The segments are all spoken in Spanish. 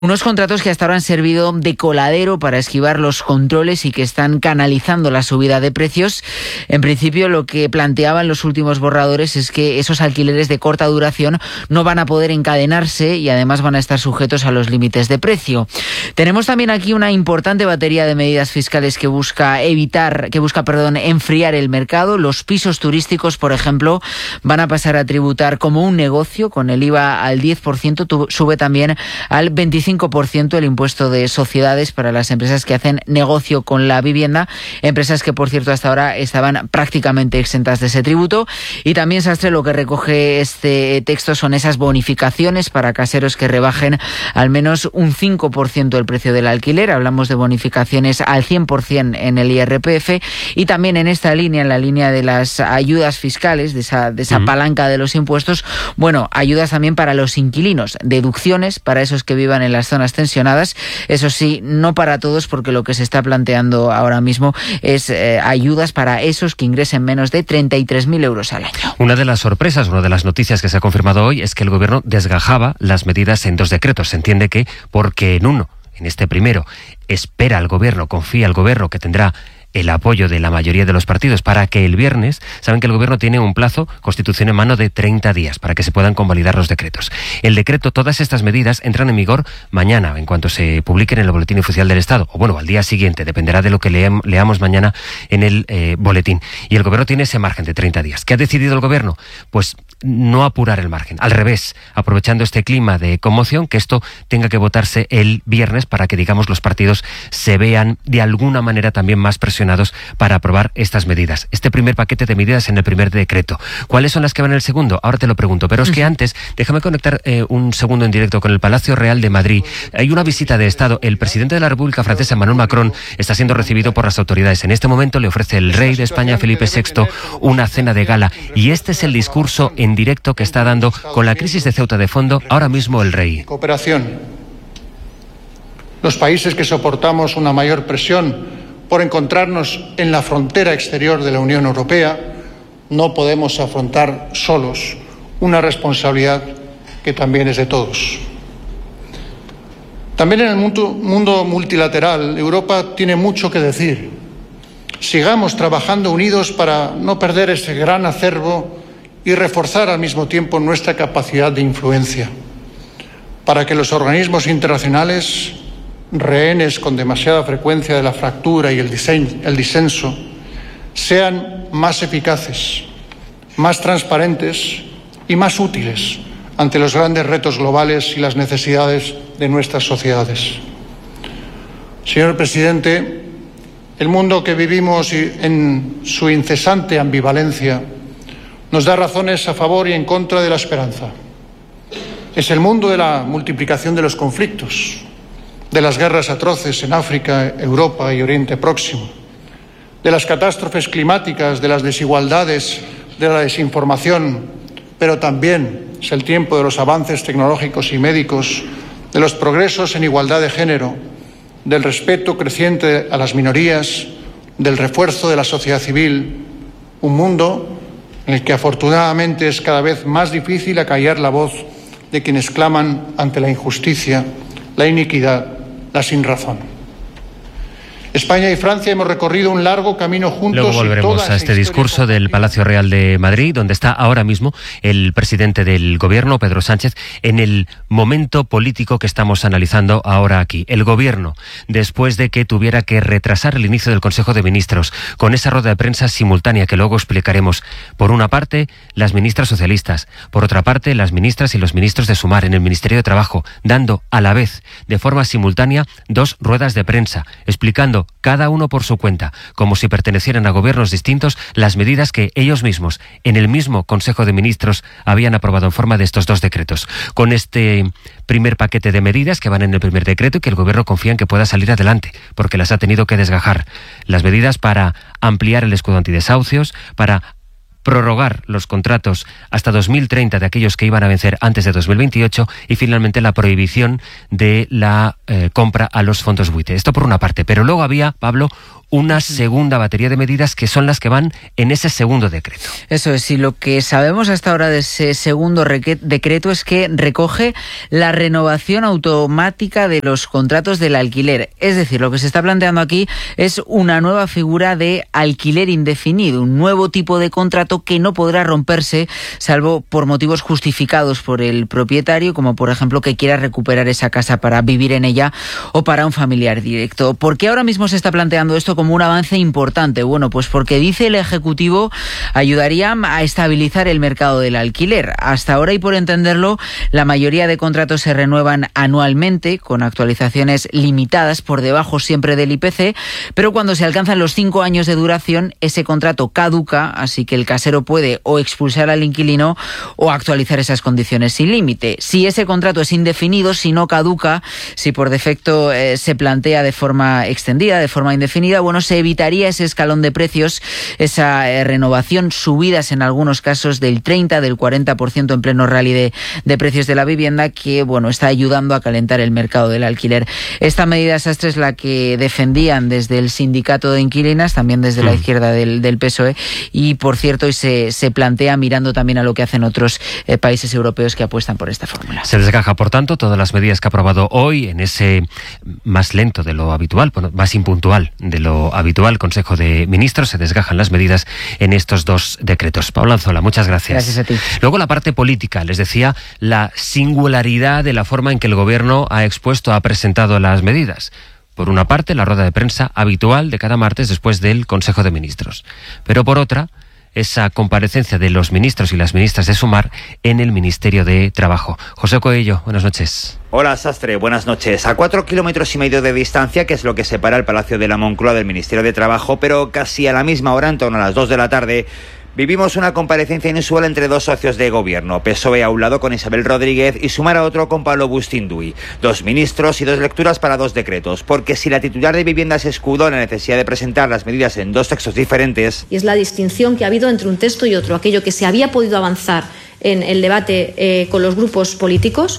Unos contratos que hasta ahora han servido de coladero para esquivar los controles y que están canalizando la subida de precios. En principio, lo que planteaban los últimos borradores es que esos alquileres de corta duración no van a poder encadenarse y además van a estar sujetos a los límites de precio. Tenemos también aquí una importante batería de medidas fiscales que busca enfriar el mercado. Los pisos turísticos, por ejemplo, van a pasar a tributar como un negocio con el IVA al 10%, sube también al 25% el impuesto de sociedades para las empresas que hacen negocio con la vivienda, empresas que, por cierto, hasta ahora estaban prácticamente exentas de ese tributo. Y también, Sastre, lo que recoge este texto son esas bonificaciones para caseros que rebajen al menos un 5% el precio del alquiler. Hablamos de bonificaciones al 100% en el IRPF y también en esta línea, en la línea de las ayudas fiscales, de esa palanca de los impuestos, ayudas también para los inquilinos, deducciones para esos que vivan en las zonas tensionadas, eso sí, no para todos, porque lo que se está planteando ahora mismo es ayudas para esos que ingresen menos de 33.000 euros al año. Una de las sorpresas, una de las noticias que se ha confirmado hoy es que el Gobierno desgajaba las medidas en 2 decretos. Se entiende que porque en este primero, confía el Gobierno que tendrá el apoyo de la mayoría de los partidos para que el viernes, saben que el Gobierno tiene un plazo, Constitución en mano, de 30 días para que se puedan convalidar los decretos. El decreto, todas estas medidas entran en vigor mañana, en cuanto se publiquen en el Boletín Oficial del Estado, o al día siguiente, dependerá de lo que leamos mañana en el boletín. Y el Gobierno tiene ese margen de 30 días. ¿Qué ha decidido el Gobierno? Pues no apurar el margen, al revés, aprovechando este clima de conmoción, que esto tenga que votarse el viernes para que, digamos, los partidos se vean de alguna manera también más presionados para aprobar estas medidas. Este primer paquete de medidas en el primer decreto. ¿Cuáles son las que van en el segundo? Ahora te lo pregunto, pero es que antes, déjame conectar un segundo en directo con el Palacio Real de Madrid. Hay una visita de Estado. El presidente de la República Francesa, Emmanuel Macron, está siendo recibido por las autoridades. En este momento le ofrece el rey de España, Felipe VI, una cena de gala. Y este es el discurso en directo que está dando, con la crisis de Ceuta de fondo, ahora mismo el rey. Cooperación. Los países que soportamos una mayor presión por encontrarnos en la frontera exterior de la Unión Europea no podemos afrontar solos una responsabilidad que también es de todos. También en el mundo multilateral, Europa tiene mucho que decir. Sigamos trabajando unidos para no perder ese gran acervo y reforzar al mismo tiempo nuestra capacidad de influencia, para que los organismos internacionales, rehenes con demasiada frecuencia de la fractura y el disenso, sean más eficaces, más transparentes y más útiles ante los grandes retos globales y las necesidades de nuestras sociedades. Señor presidente, el mundo que vivimos en su incesante ambivalencia nos da razones a favor y en contra de la esperanza. Es el mundo de la multiplicación de los conflictos, de las guerras atroces en África, Europa y Oriente Próximo, de las catástrofes climáticas, de las desigualdades, de la desinformación, pero también es el tiempo de los avances tecnológicos y médicos, de los progresos en igualdad de género, del respeto creciente a las minorías, del refuerzo de la sociedad civil, un mundo en el que afortunadamente es cada vez más difícil acallar la voz de quienes claman ante la injusticia, la iniquidad, la sinrazón. España y Francia hemos recorrido un largo camino juntos. Luego volveremos a este discurso del Palacio Real de Madrid, donde está ahora mismo el presidente del Gobierno, Pedro Sánchez, en el momento político que estamos analizando ahora aquí. El Gobierno, después de que tuviera que retrasar el inicio del Consejo de Ministros, con esa rueda de prensa simultánea que luego explicaremos. Por una parte, las ministras socialistas, por otra parte, las ministras y los ministros de Sumar en el Ministerio de Trabajo, dando a la vez, de forma simultánea, 2 ruedas de prensa, explicando cada uno por su cuenta, como si pertenecieran a gobiernos distintos, las medidas que ellos mismos, en el mismo Consejo de Ministros, habían aprobado en forma de estos 2 decretos. Con este primer paquete de medidas que van en el primer decreto y que el Gobierno confía en que pueda salir adelante, porque las ha tenido que desgajar. Las medidas para ampliar el escudo antidesahucios, para prorrogar los contratos hasta 2030 de aquellos que iban a vencer antes de 2028 y finalmente la prohibición de la compra a los fondos buitre. Esto por una parte, pero luego había, Pablo, una segunda batería de medidas que son las que van en ese segundo decreto. Eso es, y lo que sabemos hasta ahora de ese segundo decreto es que recoge la renovación automática de los contratos del alquiler. Es decir, lo que se está planteando aquí es una nueva figura de alquiler indefinido, un nuevo tipo de contrato que no podrá romperse salvo por motivos justificados por el propietario, como por ejemplo que quiera recuperar esa casa para vivir en ella o para un familiar directo. ¿Por qué ahora mismo se está planteando esto como un avance importante? Bueno, pues porque dice el Ejecutivo ayudaría a estabilizar el mercado del alquiler. Hasta ahora, y por entenderlo, la mayoría de contratos se renuevan anualmente con actualizaciones limitadas por debajo siempre del IPC, pero cuando se alcanzan los 5 años de duración, ese contrato caduca, así que el casero puede o expulsar al inquilino o actualizar esas condiciones sin límite. Si ese contrato es indefinido, si no caduca, si por defecto se plantea de forma extendida, de forma indefinida, bueno, se evitaría ese escalón de precios, esa renovación, subidas en algunos casos del 30, del 40% en pleno rally de precios de la vivienda, que bueno, está ayudando a calentar el mercado del alquiler. Esta medida sastre es la que defendían desde el sindicato de inquilinas, también desde la izquierda del PSOE, y por cierto hoy se plantea mirando también a lo que hacen otros países europeos que apuestan por esta fórmula. Se desgaja, por tanto, todas las medidas que ha aprobado hoy en ese más lento de lo habitual, más impuntual de lo habitual Consejo de Ministros. Se desgajan las medidas en estos dos decretos. Pablo Anzola, muchas gracias. Gracias a ti. Luego la parte política, les decía, la singularidad de la forma en que el Gobierno ha expuesto, ha presentado las medidas. Por una parte, la rueda de prensa habitual de cada martes después del Consejo de Ministros. Pero por otra, esa comparecencia de los ministros y las ministras de Sumar en el Ministerio de Trabajo. José Coello, buenas noches. Hola, Sastre, buenas noches. A 4,5 kilómetros de distancia, que es lo que separa el Palacio de la Moncloa del Ministerio de Trabajo, pero casi a la misma hora, en torno a las 2 de la tarde, vivimos una comparecencia inusual entre dos socios de gobierno, PSOE a un lado con Isabel Rodríguez y Sumar a otro con Pablo Bustinduy. 2 ministros y 2 lecturas para 2 decretos, porque si la titular de Vivienda se escudó en la necesidad de presentar las medidas en 2 textos diferentes... Y es la distinción que ha habido entre un texto y otro, aquello que se había podido avanzar en el debate con los grupos políticos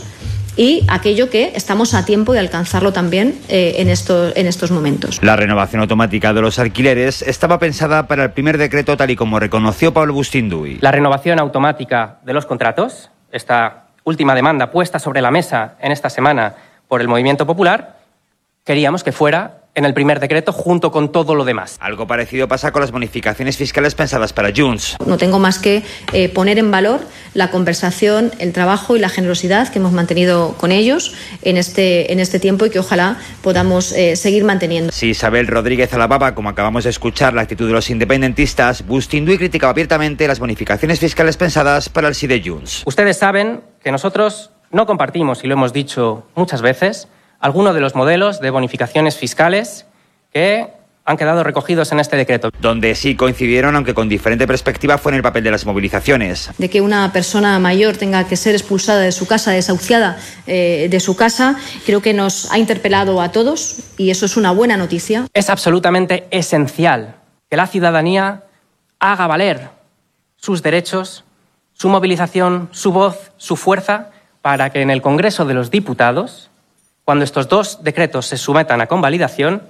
y aquello que estamos a tiempo de alcanzarlo también en estos momentos. La renovación automática de los alquileres estaba pensada para el primer decreto, tal y como reconoció Pablo Bustinduy. La renovación automática de los contratos, esta última demanda puesta sobre la mesa en esta semana por el Movimiento Popular, queríamos que fuera en el primer decreto junto con todo lo demás. Algo parecido pasa con las bonificaciones fiscales pensadas para Junts. No tengo más que poner en valor la conversación, el trabajo y la generosidad que hemos mantenido con ellos en este tiempo y que ojalá podamos seguir manteniendo. Si Isabel Rodríguez alababa, como acabamos de escuchar, la actitud de los independentistas, Bustinduy criticaba abiertamente las bonificaciones fiscales pensadas para el sí de Junts. Ustedes saben que nosotros no compartimos, y lo hemos dicho muchas veces, algunos de los modelos de bonificaciones fiscales que han quedado recogidos en este decreto. Donde sí coincidieron, aunque con diferente perspectiva, fue en el papel de las movilizaciones. De que una persona mayor tenga que ser expulsada de su casa, desahuciada de su casa, creo que nos ha interpelado a todos y eso es una buena noticia. Es absolutamente esencial que la ciudadanía haga valer sus derechos, su movilización, su voz, su fuerza, para que en el Congreso de los Diputados, cuando estos 2 decretos se sometan a convalidación,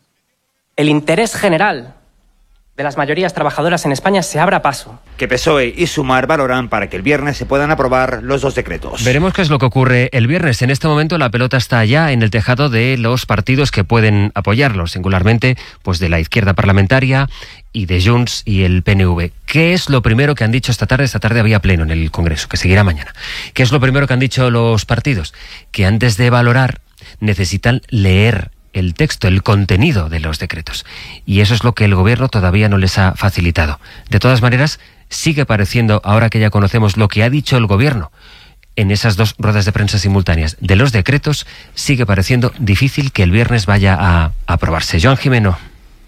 el interés general de las mayorías trabajadoras en España se abra paso. Que PSOE y Sumar valoran para que el viernes se puedan aprobar los 2 decretos. Veremos qué es lo que ocurre el viernes. En este momento la pelota está ya en el tejado de los partidos que pueden apoyarlo, singularmente pues de la izquierda parlamentaria y de Junts y el PNV. ¿Qué es lo primero que han dicho esta tarde? Esta tarde había pleno en el Congreso, que seguirá mañana. ¿Qué es lo primero que han dicho los partidos? Que antes de valorar necesitan leer el texto, el contenido de los decretos. Y eso es lo que el Gobierno todavía no les ha facilitado. De todas maneras, sigue pareciendo, ahora que ya conocemos lo que ha dicho el Gobierno en esas 2 ruedas de prensa simultáneas de los decretos, sigue pareciendo difícil que el viernes vaya a aprobarse. Joan Jimeno.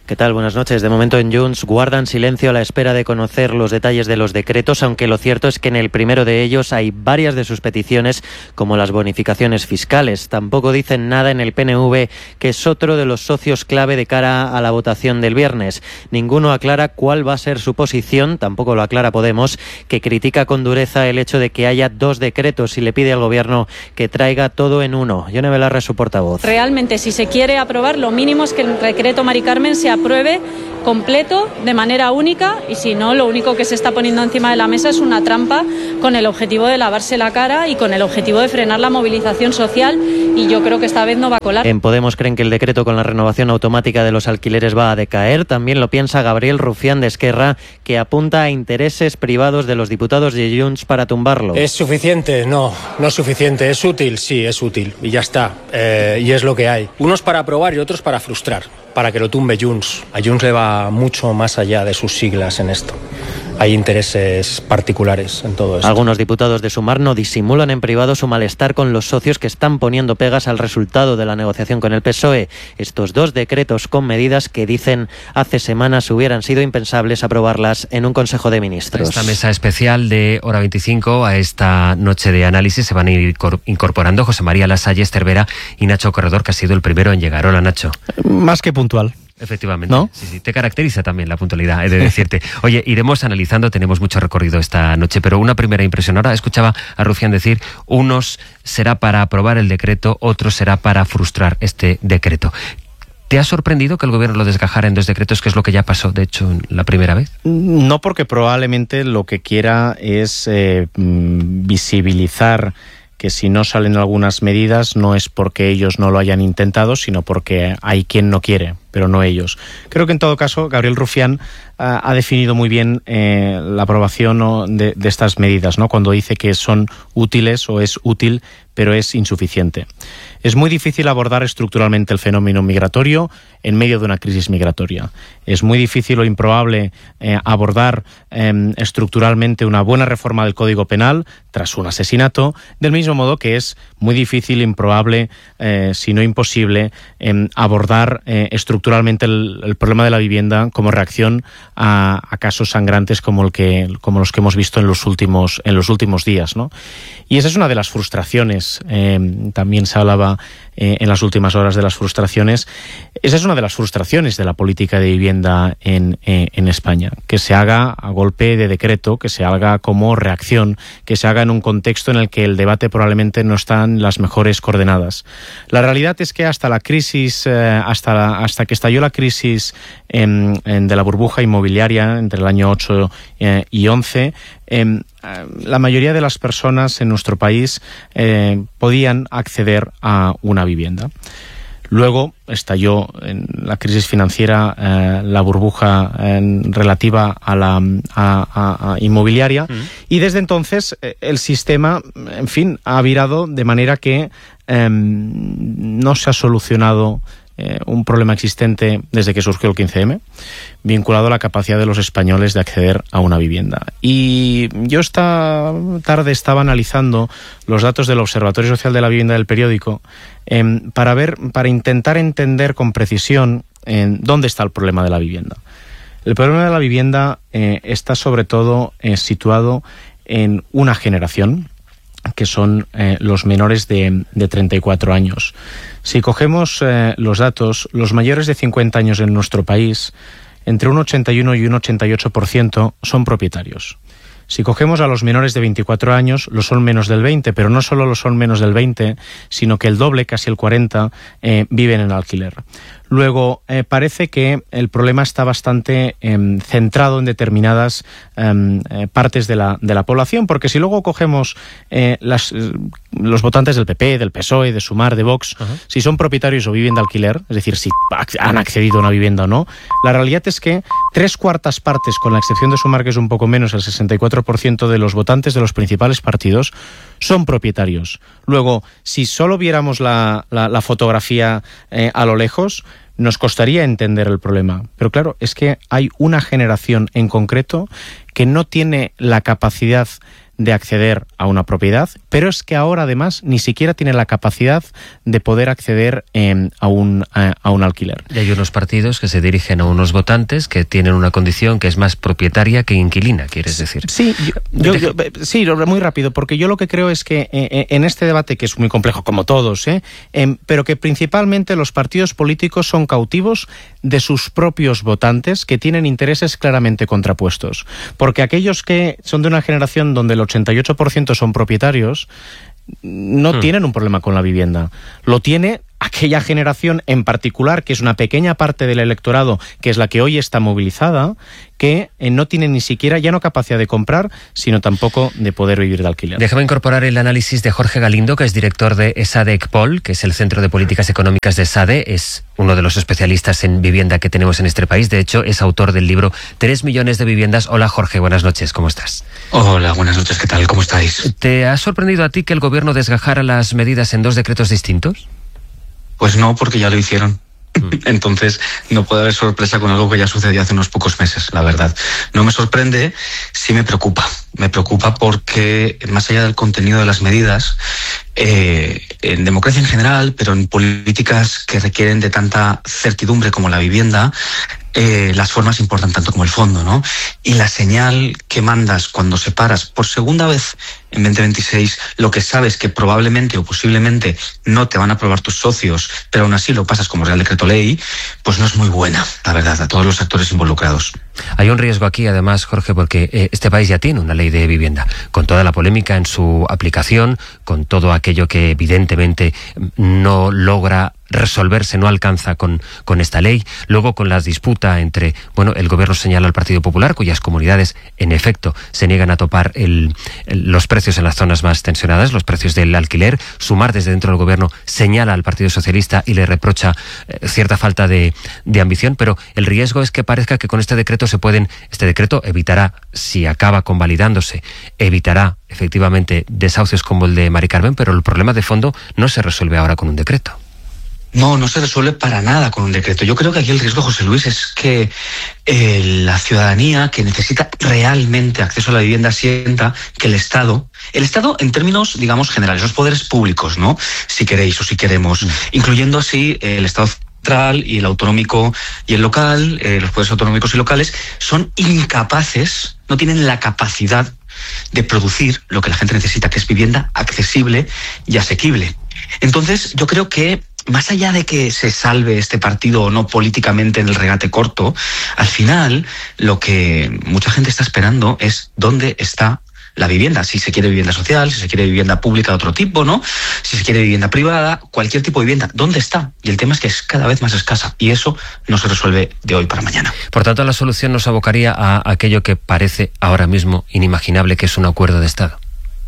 ¿Qué tal? Buenas noches. De momento en Junts guardan silencio a la espera de conocer los detalles de los decretos, aunque lo cierto es que en el primero de ellos hay varias de sus peticiones, como las bonificaciones fiscales. Tampoco dicen nada en el PNV, que es otro de los socios clave de cara a la votación del viernes. Ninguno aclara cuál va a ser su posición, tampoco lo aclara Podemos, que critica con dureza el hecho de que haya 2 decretos y le pide al Gobierno que traiga todo en uno. Yone Belarra es su portavoz. Realmente, si se quiere aprobar, lo mínimo es que el decreto Mari Carmen se apruebe completo, de manera única, y si no, lo único que se está poniendo encima de la mesa es una trampa con el objetivo de lavarse la cara y con el objetivo de frenar la movilización social, y yo creo que esta vez no va a colar. En Podemos creen que el decreto con la renovación automática de los alquileres va a decaer. También lo piensa Gabriel Rufián de Esquerra, que apunta a intereses privados de los diputados de Junts para tumbarlo. ¿Es suficiente? No, no es suficiente. ¿Es útil? Sí, es útil. Y ya está. Y es lo que hay. Unos para aprobar y otros para frustrar, para que lo tumbe Junts. A Junts le va mucho más allá de sus siglas en esto. Hay intereses particulares en todo esto. Algunos diputados de Sumar no disimulan en privado su malestar con los socios que están poniendo pegas al resultado de la negociación con el PSOE. Estos 2 decretos con medidas que dicen hace semanas hubieran sido impensables aprobarlas en un Consejo de Ministros. Esta mesa especial de Hora 25, a esta noche de análisis, se van a ir incorporando José María Lasalle, Esther Vera y Nacho Corredor, que ha sido el primero en llegar. Hola, Nacho. Más que puntual. Efectivamente, ¿no? Sí, te caracteriza también la puntualidad, he de decirte. Oye, iremos analizando, tenemos mucho recorrido esta noche, pero una primera impresión. Ahora escuchaba a Rufián decir, unos será para aprobar el decreto, otros será para frustrar este decreto. ¿Te ha sorprendido que el Gobierno lo desgajara en 2 decretos, que es lo que ya pasó, de hecho, la primera vez? No, porque probablemente lo que quiera es visibilizar que si no salen algunas medidas no es porque ellos no lo hayan intentado, sino porque hay quien no quiere, pero no ellos. Creo que en todo caso Gabriel Rufián ha definido muy bien la aprobación de estas medidas, ¿no? Cuando dice que son útiles o es útil, pero es insuficiente. Es muy difícil abordar estructuralmente el fenómeno migratorio en medio de una crisis migratoria. Es muy difícil o improbable abordar estructuralmente una buena reforma del Código Penal tras un asesinato, del mismo modo que es muy difícil, improbable, si no imposible, abordar estructuralmente el problema de la vivienda como reacción a casos sangrantes como los que hemos visto en los últimos días, ¿no? Y esa es una de las frustraciones. También se hablaba en las últimas horas de las frustraciones. Esa es una de las frustraciones de la política de vivienda en España, que se haga a golpe de decreto, que se haga como reacción, que se haga en un contexto en el que el debate probablemente no está en las mejores coordenadas. La realidad es que hasta la crisis, hasta que estalló la crisis de la burbuja inmobiliaria entre el año 8 y 11, la mayoría de las personas en nuestro país podían acceder a una vivienda. Luego estalló en la crisis financiera la burbuja relativa a la inmobiliaria y desde entonces el sistema, en fin, ha virado de manera que no se ha solucionado un problema existente desde que surgió el 15M, vinculado a la capacidad de los españoles de acceder a una vivienda. Y yo esta tarde estaba analizando los datos del Observatorio Social de la Vivienda del periódico para intentar entender con precisión dónde está el problema de la vivienda. El problema de la vivienda está sobre todo situado en una generación, que son los menores de 34 años. Si cogemos los datos, los mayores de 50 años en nuestro país, entre un 81 y un 88% son propietarios. Si cogemos a los menores de 24 años, lo son menos del 20, pero no solo lo son menos del 20, sino que el doble, casi el 40, viven en alquiler. Luego, parece que el problema está bastante centrado en determinadas partes de la población, porque si luego cogemos los votantes del PP, del PSOE, de Sumar, de Vox, si son propietarios o viven de alquiler, es decir, si han accedido a una vivienda o no, la realidad es que 3/4 partes, con la excepción de Sumar, que es un poco menos, el 64% de los votantes de los principales partidos, son propietarios. Luego, si solo viéramos la fotografía a lo lejos, nos costaría entender el problema. Pero claro, es que hay una generación en concreto que no tiene la capacidad de acceder a una propiedad, pero es que ahora además ni siquiera tiene la capacidad de poder acceder a un alquiler. Y hay unos partidos que se dirigen a unos votantes que tienen una condición que es más propietaria que inquilina, ¿quieres decir? Sí, sí, muy rápido, porque yo lo que creo es que en este debate, que es muy complejo como todos, pero que principalmente los partidos políticos son cautivos de sus propios votantes que tienen intereses claramente contrapuestos. Porque aquellos que son de una generación donde el 88% son propietarios no tienen un problema con la vivienda. Lo tiene aquella generación en particular, que es una pequeña parte del electorado, que es la que hoy está movilizada, que no tiene ni siquiera ya no capacidad de comprar, sino tampoco de poder vivir de alquiler. Déjame incorporar el análisis de Jorge Galindo, que es director de ESADE-ECPOL, que es el Centro de Políticas Económicas de ESADE. Es uno de los especialistas en vivienda que tenemos en este país. De hecho, es autor del libro 3 millones de viviendas. Hola, Jorge, buenas noches, ¿cómo estás? Hola, buenas noches, ¿qué tal? ¿Cómo estáis? ¿Te ha sorprendido a ti que el gobierno desgajara las medidas en 2 decretos distintos? Pues no, porque ya lo hicieron. Entonces no puede haber sorpresa con algo que ya sucedió hace unos pocos meses, la verdad. No me sorprende, sí me preocupa. Me preocupa porque más allá del contenido de las medidas, en democracia en general, pero en políticas que requieren de tanta certidumbre como la vivienda, las formas importan tanto como el fondo, ¿no? Y la señal que mandas cuando separas por segunda vez en 2026 lo que sabes que probablemente o posiblemente no te van a aprobar tus socios, pero aún así lo pasas como Real Decreto Ley, pues no es muy buena, la verdad, a todos los actores involucrados. Hay un riesgo aquí, además, Jorge, porque este país ya tiene una ley de vivienda, con toda la polémica en su aplicación, con todo aquello que evidentemente no logra resolverse, no alcanza con esta ley. Luego, con la disputa entre, el gobierno señala al Partido Popular, cuyas comunidades, en efecto, se niegan a topar los precios en las zonas más tensionadas, los precios del alquiler. Sumar desde dentro del gobierno señala al Partido Socialista y le reprocha cierta falta de ambición, pero el riesgo es que parezca que con este decreto este decreto evitará, si acaba convalidándose, evitará efectivamente desahucios como el de Mari Carmen, pero el problema de fondo no se resuelve ahora con un decreto. No se resuelve para nada con un decreto. Yo creo que aquí el riesgo, José Luis, es que la ciudadanía que necesita realmente acceso a la vivienda sienta que el Estado en términos, digamos, generales, los poderes públicos, ¿no? Si queréis o si queremos, incluyendo así el Estado central y el autonómico y el local, los poderes autonómicos y locales, son incapaces, no tienen la capacidad de producir lo que la gente necesita, que es vivienda accesible y asequible. Entonces, yo creo que más allá de que se salve este partido o no políticamente en el regate corto, al final lo que mucha gente está esperando es dónde está la vivienda. Si se quiere vivienda social, si se quiere vivienda pública de otro tipo, ¿no? Si se quiere vivienda privada, cualquier tipo de vivienda, ¿dónde está? Y el tema es que es cada vez más escasa y eso no se resuelve de hoy para mañana. Por tanto, la solución nos abocaría a aquello que parece ahora mismo inimaginable, que es un acuerdo de Estado.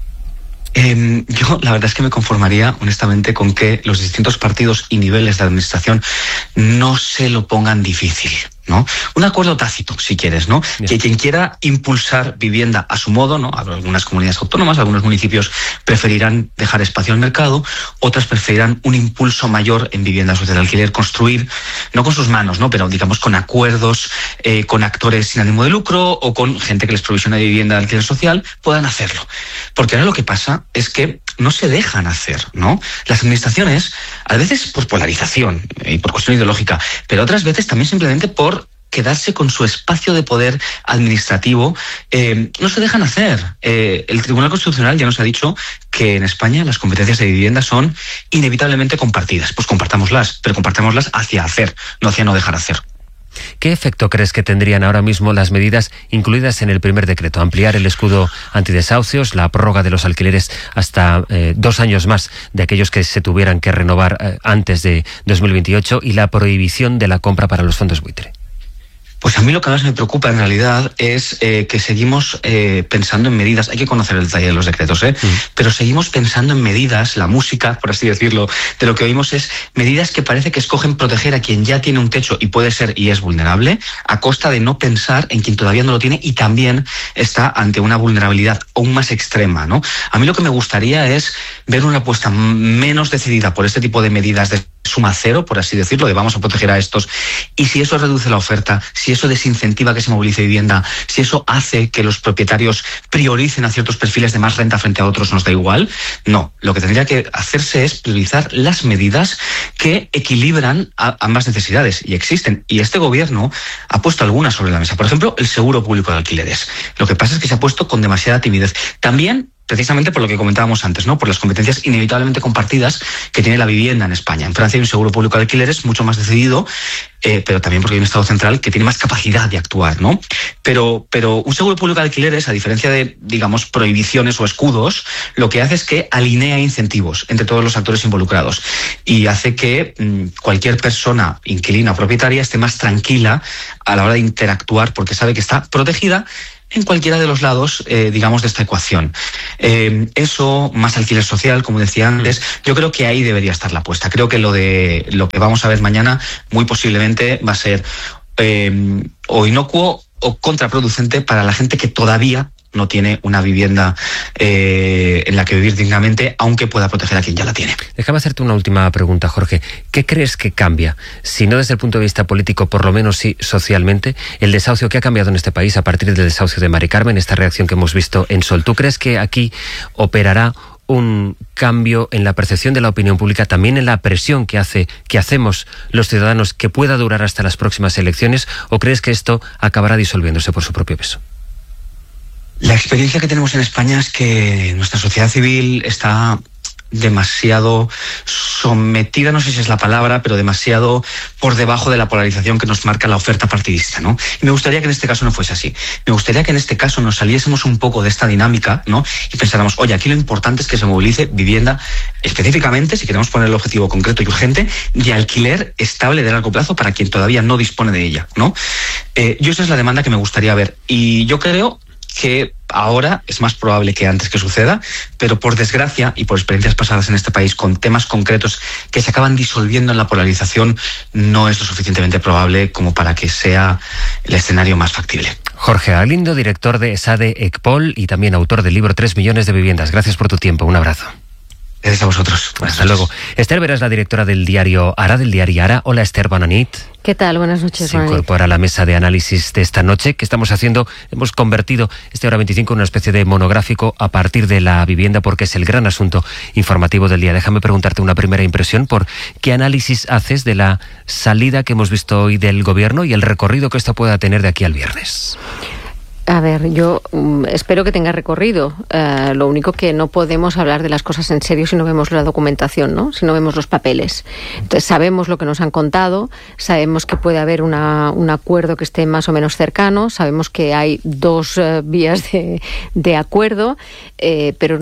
Yo la verdad es que me conformaría honestamente con que los distintos partidos y niveles de administración no se lo pongan difícil, ¿no? Un acuerdo tácito, si quieres, ¿no? Bien. Que quien quiera impulsar vivienda a su modo, ¿no? Algunas comunidades autónomas, algunos municipios preferirán dejar espacio al mercado, otras preferirán un impulso mayor en vivienda social de alquiler, construir, no con sus manos, ¿no? Pero digamos con acuerdos con actores sin ánimo de lucro o con gente que les provisiona vivienda de alquiler social, puedan hacerlo. Porque ahora lo que pasa es que no se dejan hacer, ¿no? Las administraciones, a veces por polarización y por cuestión ideológica, pero otras veces también simplemente por quedarse con su espacio de poder administrativo, no se dejan hacer. El Tribunal Constitucional ya nos ha dicho que en España las competencias de vivienda son inevitablemente compartidas. Pues compartámoslas, pero compartámoslas hacia hacer, no hacia no dejar hacer. ¿Qué efecto crees que tendrían ahora mismo las medidas incluidas en el primer decreto? Ampliar el escudo antidesahucios, la prórroga de los alquileres hasta 2 años más de aquellos que se tuvieran que renovar antes de 2028 y la prohibición de la compra para los fondos buitre. Pues a mí lo que más me preocupa en realidad es que seguimos pensando en medidas, hay que conocer el detalle de los decretos, pero seguimos pensando en medidas, la música, por así decirlo, de lo que oímos es medidas que parece que escogen proteger a quien ya tiene un techo y puede ser y es vulnerable, a costa de no pensar en quien todavía no lo tiene y también está ante una vulnerabilidad aún más extrema, ¿no? A mí lo que me gustaría es ver una apuesta menos decidida por este tipo de medidas de suma cero, por así decirlo, de vamos a proteger a estos, y si eso reduce la oferta, si eso desincentiva que se movilice vivienda, si eso hace que los propietarios prioricen a ciertos perfiles de más renta frente a otros, nos da igual. No, lo que tendría que hacerse es priorizar las medidas que equilibran ambas necesidades, y existen, y este gobierno ha puesto algunas sobre la mesa. Por ejemplo, el seguro público de alquileres. Lo que pasa es que se ha puesto con demasiada timidez. También precisamente por lo que comentábamos antes, ¿no? Por las competencias inevitablemente compartidas que tiene la vivienda en España. En Francia hay un seguro público de alquileres mucho más decidido, pero también porque hay un Estado central que tiene más capacidad de actuar, ¿no? Pero un seguro público de alquileres, a diferencia de, digamos, prohibiciones o escudos, lo que hace es que alinea incentivos entre todos los actores involucrados y hace que cualquier persona, inquilina o propietaria, esté más tranquila a la hora de interactuar porque sabe que está protegida en cualquiera de los lados, digamos, de esta ecuación. Eso, más alquiler social, como decía antes, yo creo que ahí debería estar la apuesta. Creo que lo que vamos a ver mañana muy posiblemente va a ser o inocuo o contraproducente para la gente que todavía no tiene una vivienda en la que vivir dignamente, aunque pueda proteger a quien ya la tiene. Déjame hacerte una última pregunta, Jorge. ¿Qué crees que cambia? Si no desde el punto de vista político, por lo menos sí socialmente, el desahucio que ha cambiado en este país a partir del desahucio de Mari Carmen, esta reacción que hemos visto en Sol. ¿Tú crees que aquí operará un cambio en la percepción de la opinión pública, también en la presión que hacemos los ciudadanos, que pueda durar hasta las próximas elecciones, o crees que esto acabará disolviéndose por su propio peso? La experiencia que tenemos en España es que nuestra sociedad civil está demasiado sometida, no sé si es la palabra, pero demasiado por debajo de la polarización que nos marca la oferta partidista, ¿no? Y me gustaría que en este caso no fuese así. Me gustaría que en este caso nos saliésemos un poco de esta dinámica, ¿no? Y pensáramos, oye, aquí lo importante es que se movilice vivienda, específicamente, si queremos poner el objetivo concreto y urgente, de alquiler estable de largo plazo para quien todavía no dispone de ella, ¿no? Yo esa es la demanda que me gustaría ver. Y yo creo que ahora es más probable que antes que suceda, pero por desgracia y por experiencias pasadas en este país con temas concretos que se acaban disolviendo en la polarización, no es lo suficientemente probable como para que sea el escenario más factible. Jorge Galindo, director de SADE ECPOL y también autor del libro 3 millones de viviendas. Gracias por tu tiempo. Un abrazo. Gracias a vosotros. Hasta luego. Esther Vera es la directora del diario Ara, Hola, Esther, bona nit. ¿Qué tal? Buenas noches. Se incorpora a la mesa de análisis de esta noche que estamos haciendo. Hemos convertido este Hora 25 en una especie de monográfico a partir de la vivienda porque es el gran asunto informativo del día. Déjame preguntarte una primera impresión por qué análisis haces de la salida que hemos visto hoy del Gobierno y el recorrido que esto pueda tener de aquí al viernes. A ver, yo espero que tenga recorrido. Lo único que no podemos hablar de las cosas en serio si no vemos la documentación, ¿no? Si no vemos los papeles. Entonces sabemos lo que nos han contado, sabemos que puede haber un acuerdo que esté más o menos cercano, sabemos que hay dos vías de acuerdo, pero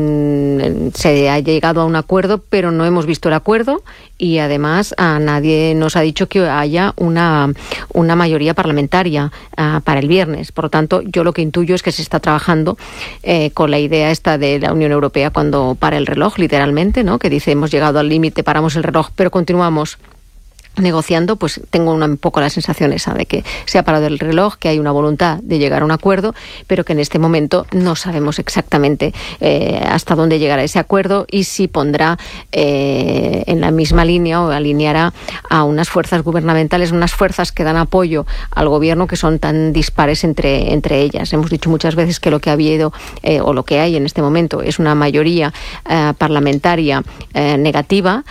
se ha llegado a un acuerdo, pero no hemos visto el acuerdo y además a nadie nos ha dicho que haya una mayoría parlamentaria para el viernes. Por lo tanto, yo lo que intuyo es que se está trabajando con la idea esta de la Unión Europea cuando para el reloj, literalmente, ¿no? Que dice hemos llegado al límite, paramos el reloj, pero continuamos negociando. Pues tengo un poco la sensación esa de que se ha parado el reloj, que hay una voluntad de llegar a un acuerdo, pero que en este momento no sabemos exactamente hasta dónde llegará ese acuerdo y si pondrá en la misma línea o alineará a unas fuerzas gubernamentales, unas fuerzas que dan apoyo al gobierno que son tan dispares entre ellas. Hemos dicho muchas veces que lo que ha habido o lo que hay en este momento es una mayoría parlamentaria negativa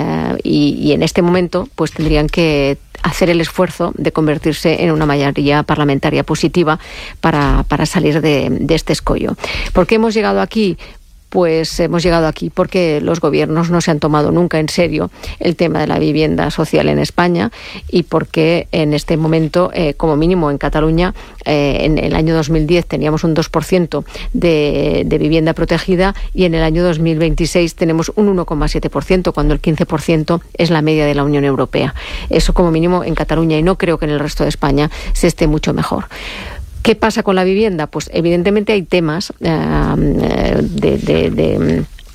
y en este momento pues tendrían que hacer el esfuerzo de convertirse en una mayoría parlamentaria positiva para salir de este escollo. ¿Por qué hemos llegado aquí? Pues hemos llegado aquí porque los gobiernos no se han tomado nunca en serio el tema de la vivienda social en España y porque en este momento, como mínimo en Cataluña, en el año 2010 teníamos un 2% de vivienda protegida y en el año 2026 tenemos un 1,7%, cuando el 15% es la media de la Unión Europea. Eso como mínimo en Cataluña, y no creo que en el resto de España se esté mucho mejor. ¿Qué pasa con la vivienda? Pues evidentemente hay temas de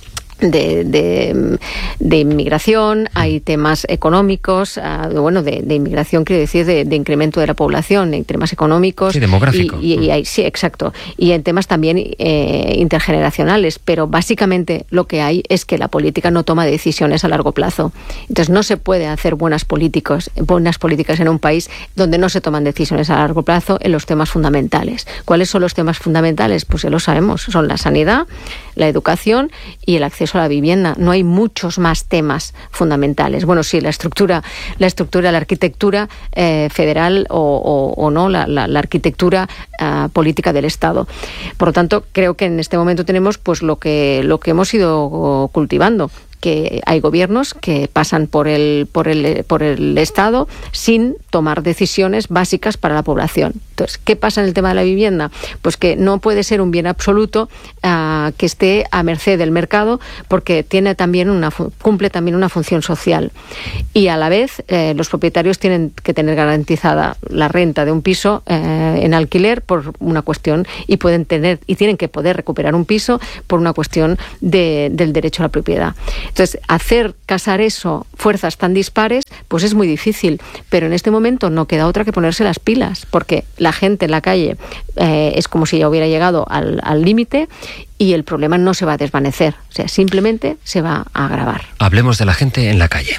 de inmigración, hay temas económicos, de inmigración quiero decir de incremento de la población, en temas económicos. Sí, demográfico. Sí, exacto. Y en temas también intergeneracionales, pero básicamente lo que hay es que la política no toma decisiones a largo plazo. Entonces no se puede hacer buenas políticas en un país donde no se toman decisiones a largo plazo en los temas fundamentales. ¿Cuáles son los temas fundamentales? Pues ya lo sabemos, son la sanidad, la educación y el acceso a la vivienda. No hay muchos más temas fundamentales. Bueno, sí, la estructura, la arquitectura federal o no, la arquitectura política del Estado. Por lo tanto, creo que en este momento tenemos pues lo que hemos ido cultivando, que hay gobiernos que pasan por el Estado sin tomar decisiones básicas para la población. Entonces, ¿qué pasa en el tema de la vivienda? Pues que no puede ser un bien absoluto que esté a merced del mercado, porque cumple también una función social. Y a la vez, los propietarios tienen que tener garantizada la renta de un piso en alquiler por una cuestión, y tienen que poder recuperar un piso por una cuestión del derecho a la propiedad. Entonces, hacer casar eso, fuerzas tan dispares, pues es muy difícil. Pero en este momento no queda otra que ponerse las pilas, porque la gente en la calle es como si ya hubiera llegado al límite, y el problema no se va a desvanecer. O sea, simplemente se va a agravar. Hablemos de la gente en la calle.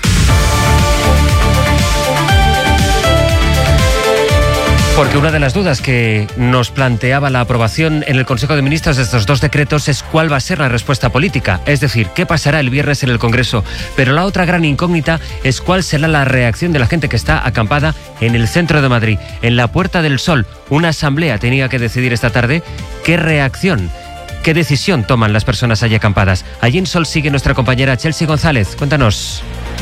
Porque una de las dudas que nos planteaba la aprobación en el Consejo de Ministros de estos dos decretos es cuál va a ser la respuesta política, es decir, qué pasará el viernes en el Congreso. Pero la otra gran incógnita es cuál será la reacción de la gente que está acampada en el centro de Madrid, en la Puerta del Sol. Una asamblea tenía que decidir esta tarde qué reacción, qué decisión toman las personas allí acampadas. Allí en Sol sigue nuestra compañera Chelsea González. Cuéntanos.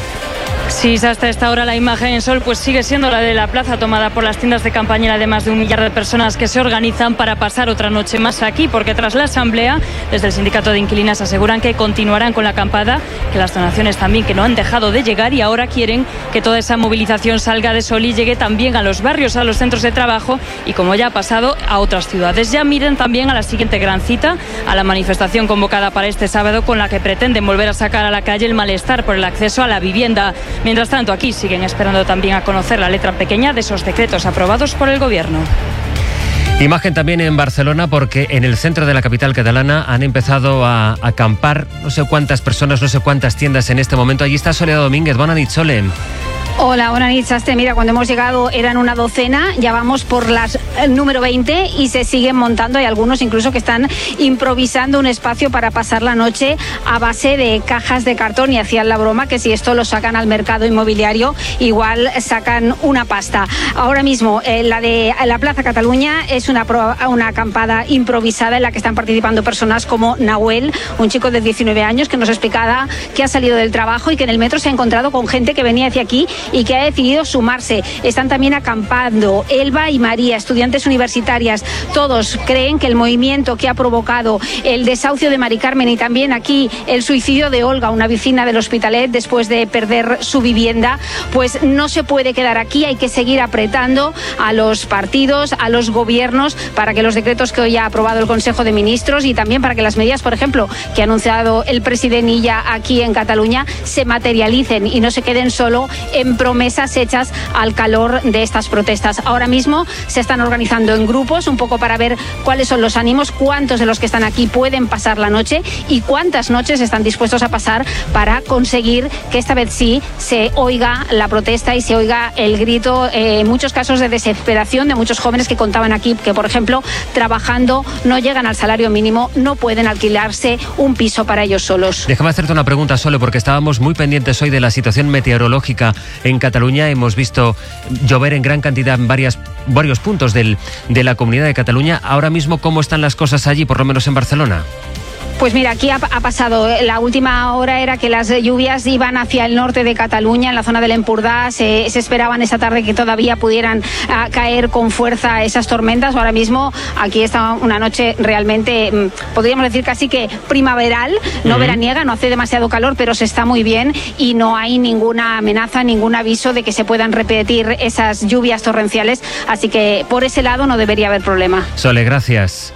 Sí, hasta esta hora la imagen en Sol pues sigue siendo la de la plaza tomada por las tiendas de campaña de más de 1 millar de personas que se organizan para pasar otra noche más aquí, porque tras la asamblea, desde el sindicato de inquilinas aseguran que continuarán con la acampada, que las donaciones también que no han dejado de llegar, y ahora quieren que toda esa movilización salga de Sol y llegue también a los barrios, a los centros de trabajo y, como ya ha pasado, a otras ciudades. Ya miren también a la siguiente gran cita, a la manifestación convocada para este sábado, con la que pretenden volver a sacar a la calle el malestar por el acceso a la vivienda. Mientras tanto, aquí siguen esperando también a conocer la letra pequeña de esos decretos aprobados por el Gobierno. Imagen también en Barcelona, porque en el centro de la capital catalana han empezado a acampar no sé cuántas personas, no sé cuántas tiendas en este momento. Allí está Soledad Domínguez. Buenas noches, Sole. Hola, buenas noches. Mira, cuando hemos llegado eran una docena, ya vamos por las número 20 y se siguen montando. Hay algunos incluso que están improvisando un espacio para pasar la noche a base de cajas de cartón, y hacían la broma que si esto lo sacan al mercado inmobiliario igual sacan una pasta. Ahora mismo la de la Plaza Cataluña es una acampada improvisada en la que están participando personas como Nahuel, un chico de 19 años que nos explicaba que ha salido del trabajo y que en el metro se ha encontrado con gente que venía hacia aquí y que ha decidido sumarse. Están también acampando Elba y María, estudiantes universitarias. Todos creen que el movimiento que ha provocado el desahucio de Mari Carmen y también aquí el suicidio de Olga, una vecina del Hospitalet, después de perder su vivienda, pues no se puede quedar aquí. Hay que seguir apretando a los partidos, a los gobiernos, para que los decretos que hoy ha aprobado el Consejo de Ministros y también para que las medidas, por ejemplo, que ha anunciado el presidente Illa aquí en Cataluña, se materialicen y no se queden solo en promesas hechas al calor de estas protestas. Ahora mismo se están organizando en grupos un poco para ver cuáles son los ánimos, cuántos de los que están aquí pueden pasar la noche y cuántas noches están dispuestos a pasar para conseguir que esta vez sí se oiga la protesta y se oiga el grito, en muchos casos de desesperación de muchos jóvenes que contaban aquí que, por ejemplo, trabajando no llegan al salario mínimo, no pueden alquilarse un piso para ellos solos. Déjame hacerte una pregunta, Sole, porque estábamos muy pendientes hoy de la situación meteorológica en Cataluña. Hemos visto llover en gran cantidad en varios puntos de la Comunidad de Cataluña. Ahora mismo, ¿cómo están las cosas allí, por lo menos en Barcelona? Pues mira, aquí ha pasado, la última hora era que las lluvias iban hacia el norte de Cataluña, en la zona del Empordà. Se esperaban esta tarde que todavía pudieran caer con fuerza esas tormentas. Ahora mismo aquí está una noche realmente, podríamos decir casi que primaveral, no veraniega, no hace demasiado calor, pero se está muy bien y no hay ninguna amenaza, ningún aviso de que se puedan repetir esas lluvias torrenciales. Así que por ese lado no debería haber problema. Sole, gracias.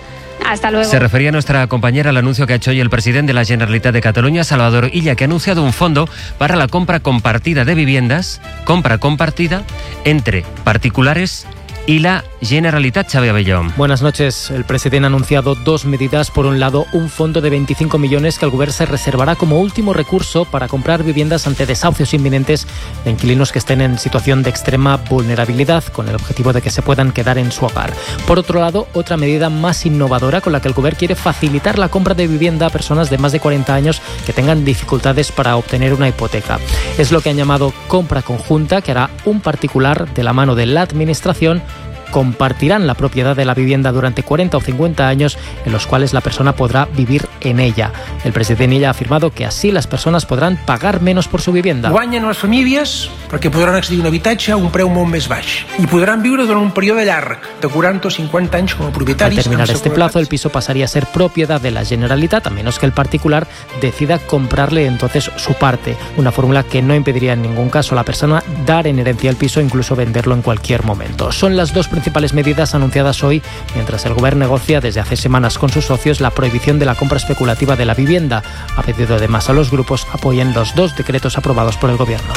Hasta luego. Se refería nuestra compañera al anuncio que ha hecho hoy el presidente de la Generalitat de Cataluña, Salvador Illa, que ha anunciado un fondo para la compra compartida de viviendas, compra compartida entre particulares y la Generalitat. Xavi Abellón. Buenas noches. El presidente ha anunciado dos medidas. Por un lado, un fondo de 25 millones que el Govern se reservará como último recurso para comprar viviendas ante desahucios inminentes de inquilinos que estén en situación de extrema vulnerabilidad, con el objetivo de que se puedan quedar en su hogar. Por otro lado, otra medida más innovadora con la que el Govern quiere facilitar la compra de vivienda a personas de más de 40 años que tengan dificultades para obtener una hipoteca. Es lo que han llamado compra conjunta, que hará un particular de la mano de la administración. Compartirán la propiedad de la vivienda durante 40 o 50 años en los cuales la persona podrá vivir en ella. El president ha afirmado que así las persones podran pagar menos por su vivienda. Guanyen les famílies perquè podran accedir a un habitatge a un preu molt més baix i podran viure durant un període llarg de 40 o 50 anys com a propietaris. Al terminar este plazo, el piso pasaría a ser propiedad de la Generalitat, a menos que el particular decida comprarle entonces su parte. Una fórmula que no impediría en ningún caso a la persona dar en herencia el piso o incluso venderlo en cualquier momento. Son las dos principales medidas anunciadas hoy, mientras el Govern negocia desde hace semanas con sus socios la prohibición de la compra especulativa de la vivienda. Ha pedido además a los grupos que apoyen los dos decretos aprobados por el Gobierno.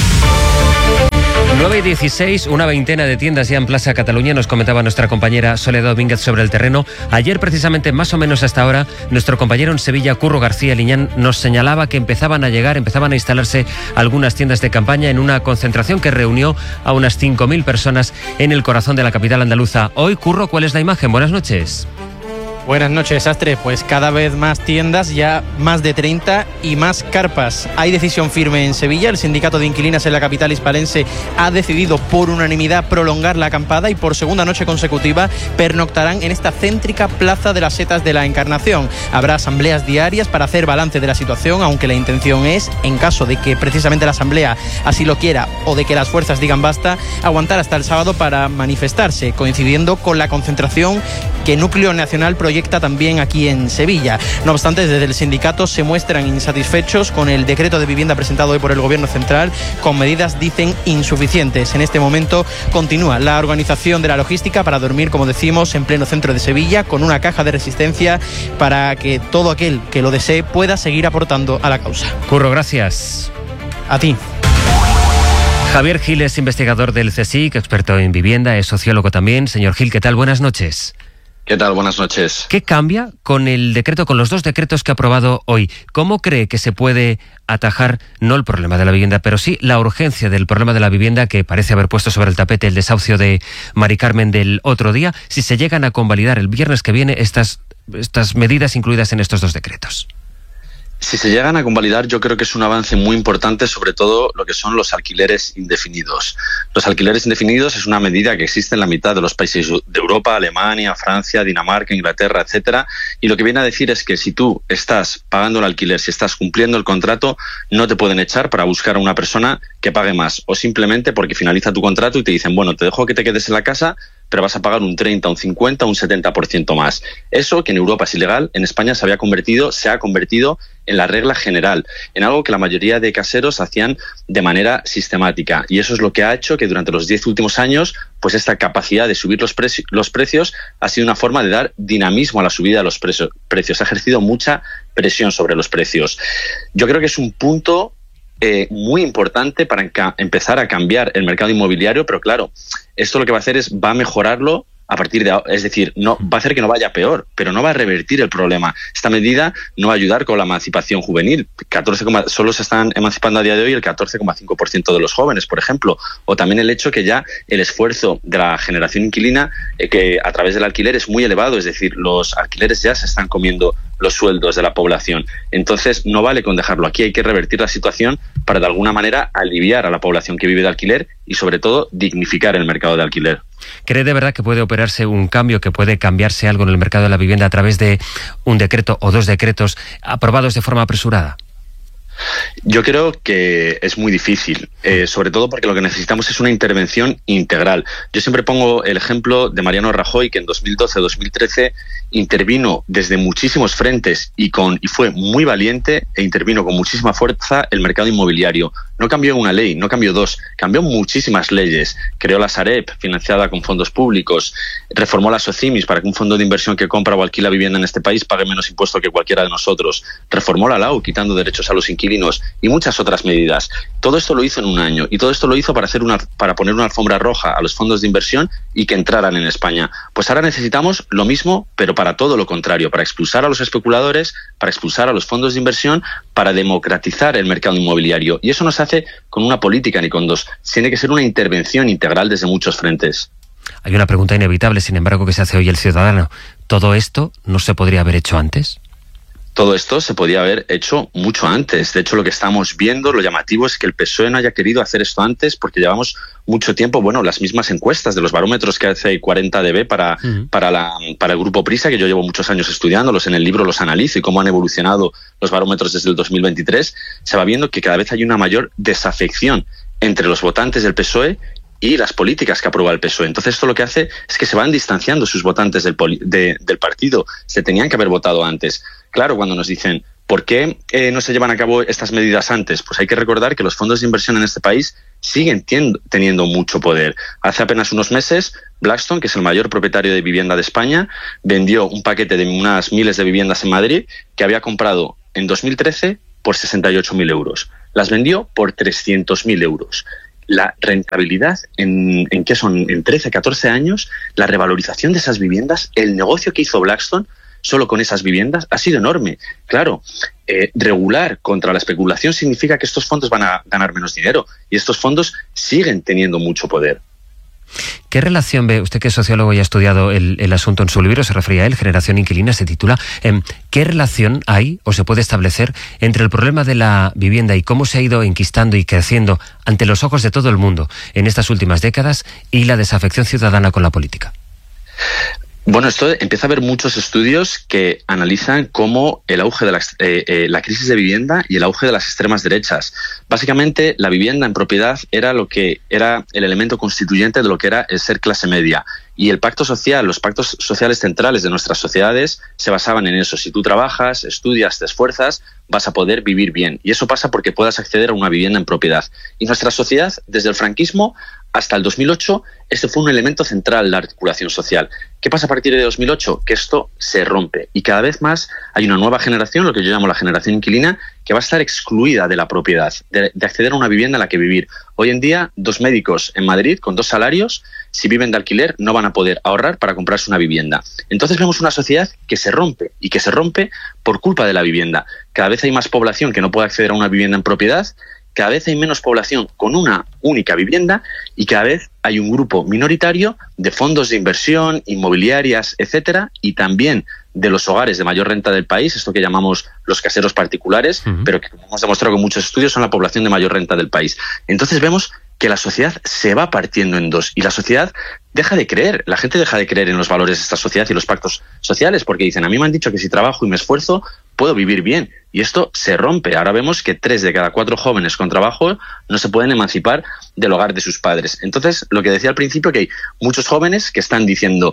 9:16, una veintena de tiendas ya en Plaza Cataluña, nos comentaba nuestra compañera Soledad Domínguez sobre el terreno. Ayer, precisamente, más o menos hasta ahora, nuestro compañero en Sevilla, Curro García Liñán, nos señalaba que empezaban a instalarse algunas tiendas de campaña en una concentración que reunió a unas 5.000 personas en el corazón de la capital andaluza. Hoy, Curro, ¿cuál es la imagen? Buenas noches. Buenas noches, Astre. Pues cada vez más tiendas, ya más de 30 y más carpas. Hay decisión firme en Sevilla. El sindicato de inquilinas en la capital hispalense ha decidido por unanimidad prolongar la acampada y por segunda noche consecutiva pernoctarán en esta céntrica Plaza de las Setas de la Encarnación. Habrá asambleas diarias para hacer balance de la situación, aunque la intención es, en caso de que precisamente la asamblea así lo quiera o de que las fuerzas digan basta, aguantar hasta el sábado para manifestarse, coincidiendo con la concentración que Núcleo Nacional proyecta también aquí en Sevilla. No obstante, desde el sindicato se muestran insatisfechos con el decreto de vivienda presentado hoy por el Gobierno Central, con medidas, dicen, insuficientes. En este momento continúa la organización de la logística para dormir, como decimos, en pleno centro de Sevilla, con una caja de resistencia para que todo aquel que lo desee pueda seguir aportando a la causa. Curro, gracias. A ti. Javier Gil es investigador del CSIC, experto en vivienda, es sociólogo también. Señor Gil, ¿qué tal? Buenas noches. ¿Qué tal? Buenas noches. ¿Qué cambia con el decreto, con los dos decretos que ha aprobado hoy? ¿Cómo cree que se puede atajar, no el problema de la vivienda, pero sí la urgencia del problema de la vivienda que parece haber puesto sobre el tapete el desahucio de Mari Carmen del otro día, si se llegan a convalidar el viernes que viene estas medidas incluidas en estos dos decretos? Si se llegan a convalidar, yo creo que es un avance muy importante, sobre todo lo que son los alquileres indefinidos. Los alquileres indefinidos es una medida que existe en la mitad de los países de Europa, Alemania, Francia, Dinamarca, Inglaterra, etcétera, y lo que viene a decir es que si tú estás pagando el alquiler, si estás cumpliendo el contrato, no te pueden echar para buscar a una persona que pague más, o simplemente porque finaliza tu contrato y te dicen, bueno, te dejo que te quedes en la casa, pero vas a pagar un 30, un 50, un 70% más. Eso, que en Europa es ilegal, en España se ha convertido en la regla general, en algo que la mayoría de caseros hacían de manera sistemática. Y eso es lo que ha hecho que durante los 10 últimos años, pues esta capacidad de subir los precios ha sido una forma de dar dinamismo a la subida de los precios. Ha ejercido mucha presión sobre los precios. Yo creo que es un punto muy importante para empezar a cambiar el mercado inmobiliario, pero claro, esto lo que va a hacer va a mejorarlo a partir de ahora, es decir, no va a hacer que no vaya peor, pero no va a revertir el problema. Esta medida no va a ayudar con la emancipación juvenil. Solo se están emancipando a día de hoy el 14,5% de los jóvenes, por ejemplo, o también el hecho que ya el esfuerzo de la generación inquilina que a través del alquiler es muy elevado, es decir, los alquileres ya se están comiendo los sueldos de la población. Entonces, no vale con dejarlo aquí, hay que revertir la situación para de alguna manera aliviar a la población que vive de alquiler y sobre todo dignificar el mercado de alquiler. ¿Cree de verdad que puede operarse un cambio, que puede cambiarse algo en el mercado de la vivienda a través de un decreto o dos decretos aprobados de forma apresurada? Yo creo que es muy difícil, sobre todo porque lo que necesitamos es una intervención integral. Yo siempre pongo el ejemplo de Mariano Rajoy, que en 2012-2013 intervino desde muchísimos frentes y fue muy valiente e intervino con muchísima fuerza el mercado inmobiliario. No cambió una ley, no cambió dos, cambió muchísimas leyes. Creó la Sareb, financiada con fondos públicos, reformó la Socimis para que un fondo de inversión que compra o alquila vivienda en este país pague menos impuesto que cualquiera de nosotros. Reformó la LAU, quitando derechos a los inquilinos y muchas otras medidas. Todo esto lo hizo en un año y todo esto lo hizo para poner una alfombra roja a los fondos de inversión y que entraran en España. Pues ahora necesitamos lo mismo, pero para todo lo contrario, para expulsar a los especuladores, para expulsar a los fondos de inversión, para democratizar el mercado inmobiliario. Y eso no se hace con una política ni con dos. Tiene que ser una intervención integral desde muchos frentes. Hay una pregunta inevitable, sin embargo, que se hace hoy el ciudadano. ¿Todo esto no se podría haber hecho antes? Todo esto se podía haber hecho mucho antes. De hecho, lo que estamos viendo, lo llamativo es que el PSOE no haya querido hacer esto antes porque llevamos mucho tiempo, las mismas encuestas de los barómetros que hace 40DB para el Grupo Prisa, que yo llevo muchos años estudiándolos, en el libro los analizo y cómo han evolucionado los barómetros desde el 2023, se va viendo que cada vez hay una mayor desafección entre los votantes del PSOE y las políticas que aprueba el PSOE. Entonces esto lo que hace es que se van distanciando sus votantes del partido. Se tenían que haber votado antes. Claro, cuando nos dicen, ¿por qué no se llevan a cabo estas medidas antes? Pues hay que recordar que los fondos de inversión en este país siguen teniendo mucho poder. Hace apenas unos meses, Blackstone, que es el mayor propietario de vivienda de España, vendió un paquete de unas miles de viviendas en Madrid que había comprado en 2013 por 68.000 euros. Las vendió por 300.000 euros. La rentabilidad en ¿qué son? En 13, 14 años, la revalorización de esas viviendas, el negocio que hizo Blackstone solo con esas viviendas ha sido enorme. Claro, regular contra la especulación significa que estos fondos van a ganar menos dinero y estos fondos siguen teniendo mucho poder. ¿Qué relación ve, usted que es sociólogo y ha estudiado el asunto en su libro, se refería a él, Generación Inquilina, se titula, ¿qué relación hay o se puede establecer entre el problema de la vivienda y cómo se ha ido enquistando y creciendo ante los ojos de todo el mundo en estas últimas décadas y la desafección ciudadana con la política? Bueno, empieza a haber muchos estudios que analizan cómo el auge de la crisis de vivienda y el auge de las extremas derechas. Básicamente, la vivienda en propiedad era lo que era el elemento constituyente de lo que era el ser clase media. Y el pacto social, los pactos sociales centrales de nuestras sociedades se basaban en eso. Si tú trabajas, estudias, te esfuerzas, vas a poder vivir bien. Y eso pasa porque puedas acceder a una vivienda en propiedad. Y nuestra sociedad, desde el franquismo hasta el 2008, este fue un elemento central de la articulación social. ¿Qué pasa a partir de 2008? Que esto se rompe y cada vez más hay una nueva generación, lo que yo llamo la generación inquilina, que va a estar excluida de la propiedad, de acceder a una vivienda en la que vivir. Hoy en día, 2 médicos en Madrid con 2 salarios, si viven de alquiler, no van a poder ahorrar para comprarse una vivienda. Entonces vemos una sociedad que se rompe y que se rompe por culpa de la vivienda. Cada vez hay más población que no puede acceder a una vivienda en propiedad, cada vez hay menos población con una única vivienda y cada vez hay un grupo minoritario de fondos de inversión, inmobiliarias, etcétera, y también de los hogares de mayor renta del país, esto que llamamos los caseros particulares, pero que como hemos demostrado con muchos estudios son la población de mayor renta del país. Entonces vemos que la sociedad se va partiendo en dos y la sociedad deja de creer, la gente deja de creer en los valores de esta sociedad y los pactos sociales porque dicen, a mí me han dicho que si trabajo y me esfuerzo puedo vivir bien y esto se rompe. Ahora vemos que 3 de cada 4 jóvenes con trabajo no se pueden emancipar del hogar de sus padres. Entonces, lo que decía al principio, que hay muchos jóvenes que están diciendo,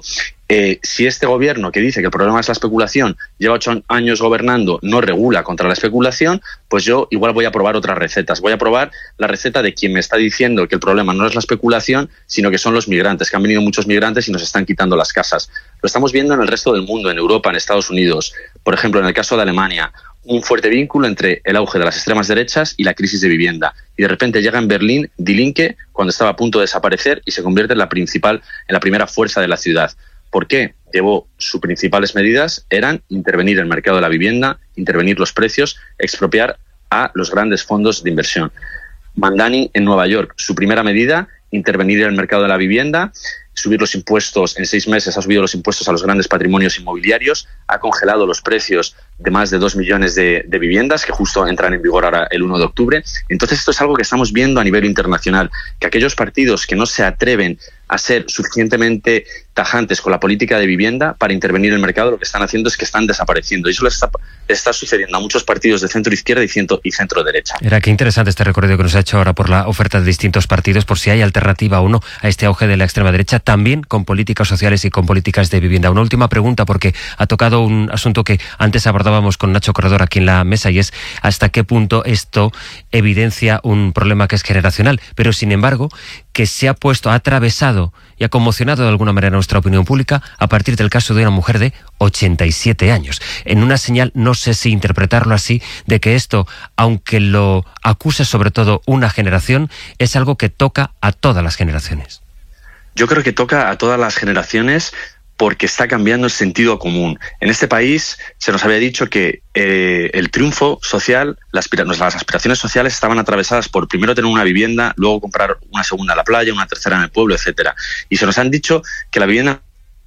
si este gobierno que dice que el problema es la especulación, lleva 8 años gobernando, no regula contra la especulación, pues yo igual voy a probar otras recetas. Voy a probar la receta de quien me está diciendo que el problema no es la especulación, sino que son los migrantes, que han venido muchos migrantes y nos están quitando las casas. Lo estamos viendo en el resto del mundo, en Europa, en Estados Unidos. Por ejemplo, en el caso de Alemania, un fuerte vínculo entre el auge de las extremas derechas y la crisis de vivienda. Y de repente llega en Berlín Die Linke cuando estaba a punto de desaparecer y se convierte en la primera fuerza de la ciudad. ¿Por qué? Sus principales medidas eran intervenir el mercado de la vivienda, intervenir los precios, expropiar a los grandes fondos de inversión. Mandani en Nueva York, su primera medida, intervenir en el mercado de la vivienda, subir los impuestos, en 6 meses ha subido los impuestos a los grandes patrimonios inmobiliarios, ha congelado los precios de más de 2 millones de viviendas que justo entran en vigor ahora el 1 de octubre. Entonces esto es algo que estamos viendo a nivel internacional, que aquellos partidos que no se atreven a ser suficientemente tajantes con la política de vivienda para intervenir en el mercado, lo que están haciendo es que están desapareciendo. Y eso les está sucediendo a muchos partidos de centro izquierda y centro derecha. Era qué interesante este recorrido que nos ha hecho ahora por la oferta de distintos partidos, por si hay alternativa o no a este auge de la extrema derecha, también con políticas sociales y con políticas de vivienda. Una última pregunta, porque ha tocado un asunto que antes abordábamos con Nacho Corredor aquí en la mesa, y es hasta qué punto esto evidencia un problema que es generacional, pero sin embargo que se ha atravesado y ha conmocionado de alguna manera nuestra opinión pública a partir del caso de una mujer de 87 años. En una señal, no sé si interpretarlo así, de que esto, aunque lo acusa sobre todo una generación, es algo que toca a todas las generaciones. Yo creo que toca a todas las generaciones porque está cambiando el sentido común. En este país se nos había dicho que el triunfo social, las aspiraciones sociales estaban atravesadas por primero tener una vivienda, luego comprar una segunda en la playa, una tercera en el pueblo, etcétera. Y se nos han dicho que la vivienda...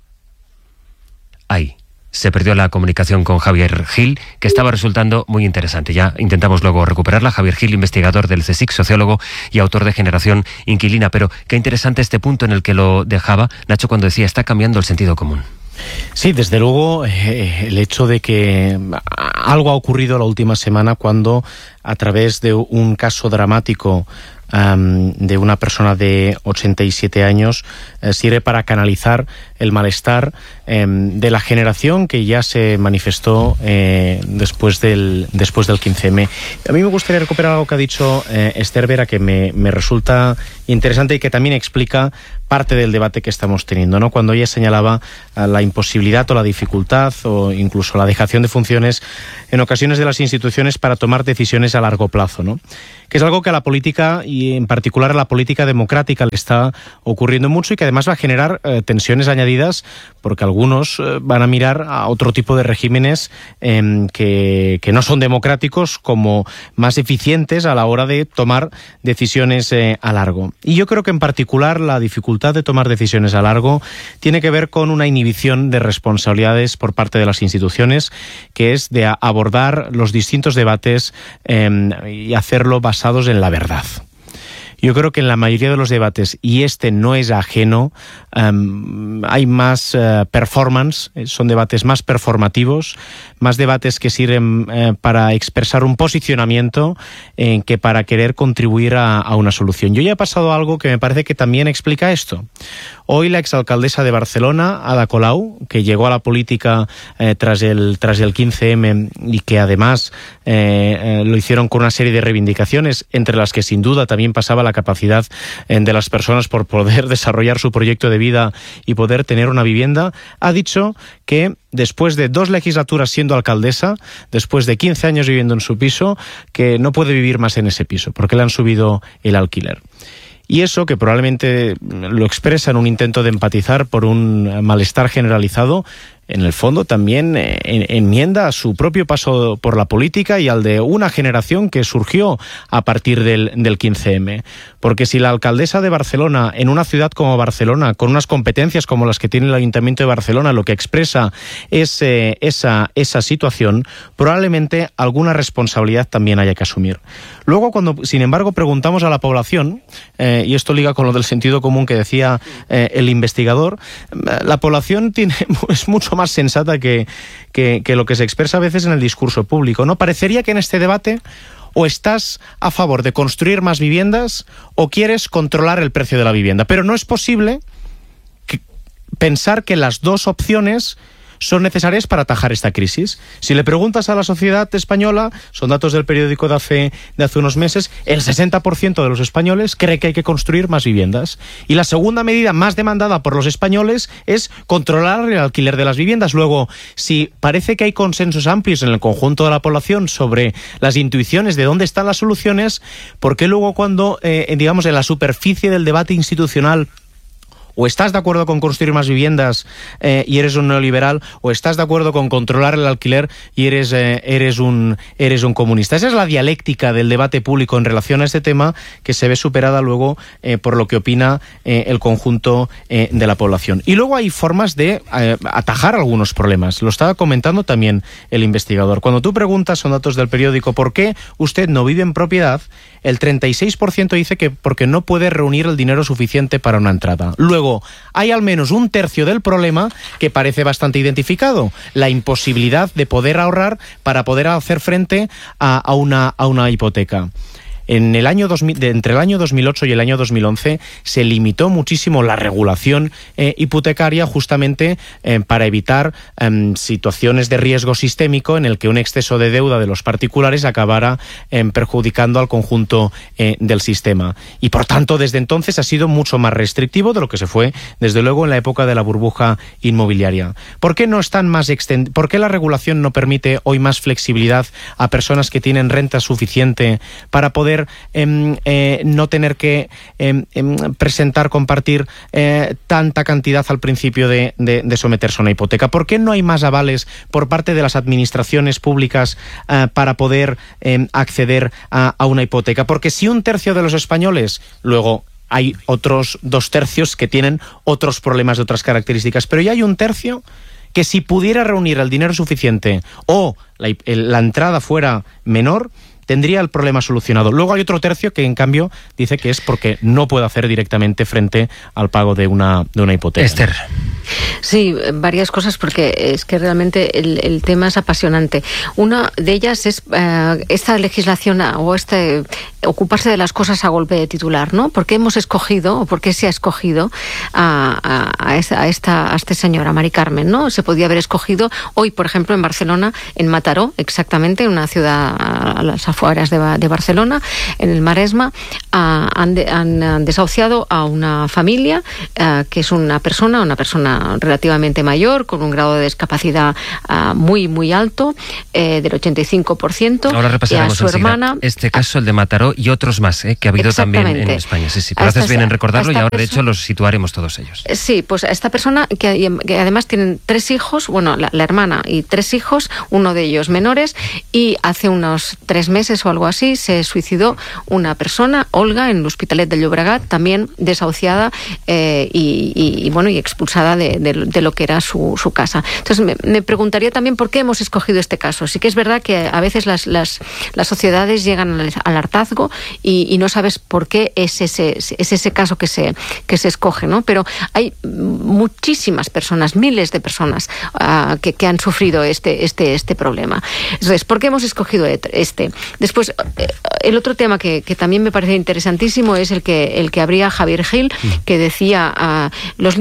Ahí se perdió la comunicación con Javier Gil, que estaba resultando muy interesante. Ya intentamos luego recuperarla. Javier Gil, investigador del CSIC, sociólogo y autor de Generación Inquilina. Pero qué interesante este punto en el que lo dejaba Nacho cuando decía está cambiando el sentido común. Sí, desde luego el hecho de que algo ha ocurrido la última semana cuando a través de un caso dramático de una persona de 87 años sirve para canalizar el malestar de la generación que ya se manifestó después del 15M. A mí me gustaría recuperar algo que ha dicho Esther Vera, que me resulta interesante y que también explica parte del debate que estamos teniendo, ¿no? Cuando ella señalaba la imposibilidad o la dificultad o incluso la dejación de funciones en ocasiones de las instituciones para tomar decisiones a largo plazo, ¿no? Que es algo que a la política, y en particular a la política democrática, le está ocurriendo mucho y que además va a generar tensiones añadidas, porque algunos van a mirar a otro tipo de regímenes que no son democráticos como más eficientes a la hora de tomar decisiones a largo. Y yo creo que en particular la dificultad de tomar decisiones a largo tiene que ver con una inhibición de responsabilidades por parte de las instituciones, que es de abordar los distintos debates y hacerlo basados en la verdad. Yo creo que en la mayoría de los debates, y este no es ajeno, hay más performance, son debates más performativos, más debates que sirven para expresar un posicionamiento que para querer contribuir a una solución. Yo ya he pasado algo que me parece que también explica esto. Hoy la exalcaldesa de Barcelona, Ada Colau, que llegó a la política tras el 15M y que además lo hicieron con una serie de reivindicaciones, entre las que sin duda también pasaba la capacidad de las personas por poder desarrollar su proyecto de vida y poder tener una vivienda, ha dicho que después de 2 legislaturas siendo alcaldesa, después de 15 años viviendo en su piso, que no puede vivir más en ese piso porque le han subido el alquiler. Y eso, que probablemente lo expresa en un intento de empatizar por un malestar generalizado, en el fondo también enmienda a su propio paso por la política y al de una generación que surgió a partir del 15M. Porque si la alcaldesa de Barcelona, en una ciudad como Barcelona, con unas competencias como las que tiene el Ayuntamiento de Barcelona, lo que expresa es esa situación, probablemente alguna responsabilidad también haya que asumir. Luego, cuando, sin embargo, preguntamos a la población, y esto liga con lo del sentido común que decía el investigador, la población es mucho más sensata que lo que se expresa a veces en el discurso público, ¿no? Parecería que en este debate o estás a favor de construir más viviendas o quieres controlar el precio de la vivienda, pero no es posible pensar que las dos opciones son necesarias para atajar esta crisis. Si le preguntas a la sociedad española, son datos del periódico de hace unos meses, el 60% de los españoles cree que hay que construir más viviendas. Y la segunda medida más demandada por los españoles es controlar el alquiler de las viviendas. Luego, si parece que hay consensos amplios en el conjunto de la población sobre las intuiciones de dónde están las soluciones, ¿por qué luego cuando, digamos, en la superficie del debate institucional, o estás de acuerdo con construir más viviendas y eres un neoliberal, o estás de acuerdo con controlar el alquiler y eres un comunista? Esa es la dialéctica del debate público en relación a este tema, que se ve superada luego por lo que opina el conjunto de la población. Y luego hay formas de atajar algunos problemas. Lo estaba comentando también el investigador. Cuando tú preguntas, son datos del periódico, ¿por qué usted no vive en propiedad? el 36% dice que porque no puede reunir el dinero suficiente para una entrada. Luego, hay al menos un tercio del problema que parece bastante identificado, la imposibilidad de poder ahorrar para poder hacer frente a una hipoteca. Entre el año 2008 y el año 2011 se limitó muchísimo la regulación hipotecaria justamente para evitar situaciones de riesgo sistémico en el que un exceso de deuda de los particulares acabara perjudicando al conjunto del sistema. Y por tanto, desde entonces ha sido mucho más restrictivo de lo que se fue, desde luego, en la época de la burbuja inmobiliaria. ¿Por qué no están más ¿Por qué la regulación no permite hoy más flexibilidad a personas que tienen renta suficiente para poder no tener que compartir tanta cantidad al principio de someterse a una hipoteca? ¿Por qué no hay más avales por parte de las administraciones públicas para poder acceder a una hipoteca? Porque si un tercio de los españoles, luego hay otros 2 tercios que tienen otros problemas de otras características, pero ya hay un tercio que, si pudiera reunir el dinero suficiente o la entrada fuera menor, tendría el problema solucionado. Luego hay otro tercio que, en cambio, dice que es porque no puede hacer directamente frente al pago de una hipoteca. Esther. Sí, varias cosas, porque es que realmente el tema es apasionante. Una de ellas es esta legislación o ocuparse de las cosas a golpe de titular, ¿no? ¿Por qué hemos escogido, o por qué se ha escogido a esta señora, Mari Carmen, ¿no? Se podía haber escogido hoy, por ejemplo, en Barcelona, en Mataró, exactamente, en una ciudad a las afueras de Barcelona, en el Maresma. Han desahuciado a una familia que es una persona relativamente mayor, con un grado de discapacidad muy, muy alto, del 85%. Ahora repasaremos a su hermana. Este caso, el de Mataró, y otros más que ha habido también en España. Sí, pero haces bien en recordarlo, y ahora, de hecho, los situaremos todos ellos. Sí, pues esta persona que además tienen 3 hijos, bueno, la hermana y 3 hijos, uno de ellos menores, y hace unos 3 meses o algo así se suicidó una persona, Olga, en l'Hospitalet de Llobregat, también desahuciada y expulsada de lo que era su casa. Entonces me preguntaría también por qué hemos escogido este caso. Sí que es verdad que a veces las sociedades llegan al hartazgo y no sabes por qué es ese caso que se escoge, ¿no? Pero hay muchísimas personas, miles de personas que han sufrido este problema. Entonces, ¿por qué hemos escogido este? Después, el otro tema que también me parece interesantísimo es el que abría Javier Gil, que decía a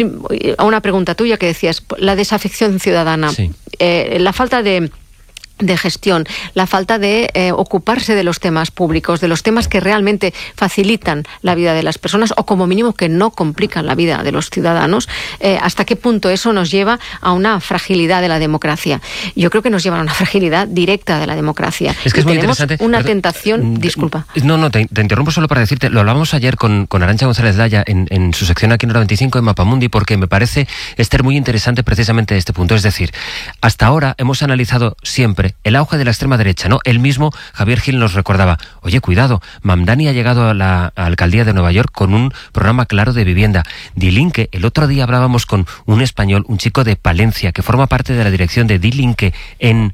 una pregunta tuya que decías, la desafección ciudadana, sí. La falta de gestión, la falta de ocuparse de los temas públicos, de los temas que realmente facilitan la vida de las personas, o como mínimo que no complican la vida de los ciudadanos. ¿Hasta qué punto eso nos lleva a una fragilidad de la democracia? Yo creo que nos lleva a una fragilidad directa de la democracia. Es que es muy interesante. Una tentación, disculpa. No, te interrumpo solo para decirte, lo hablábamos ayer con Arantxa González Daya en su sección aquí en Hora 25 en Mapamundi, porque me parece, Esther, muy interesante precisamente este punto. Es decir, hasta ahora hemos analizado siempre el auge de la extrema derecha, ¿no? Él mismo, Javier Gil, nos recordaba, oye, cuidado, Mamdani ha llegado a la alcaldía de Nueva York con un programa claro de vivienda. Die Linke, el otro día hablábamos con un español, un chico de Palencia, que forma parte de la dirección de Die Linke en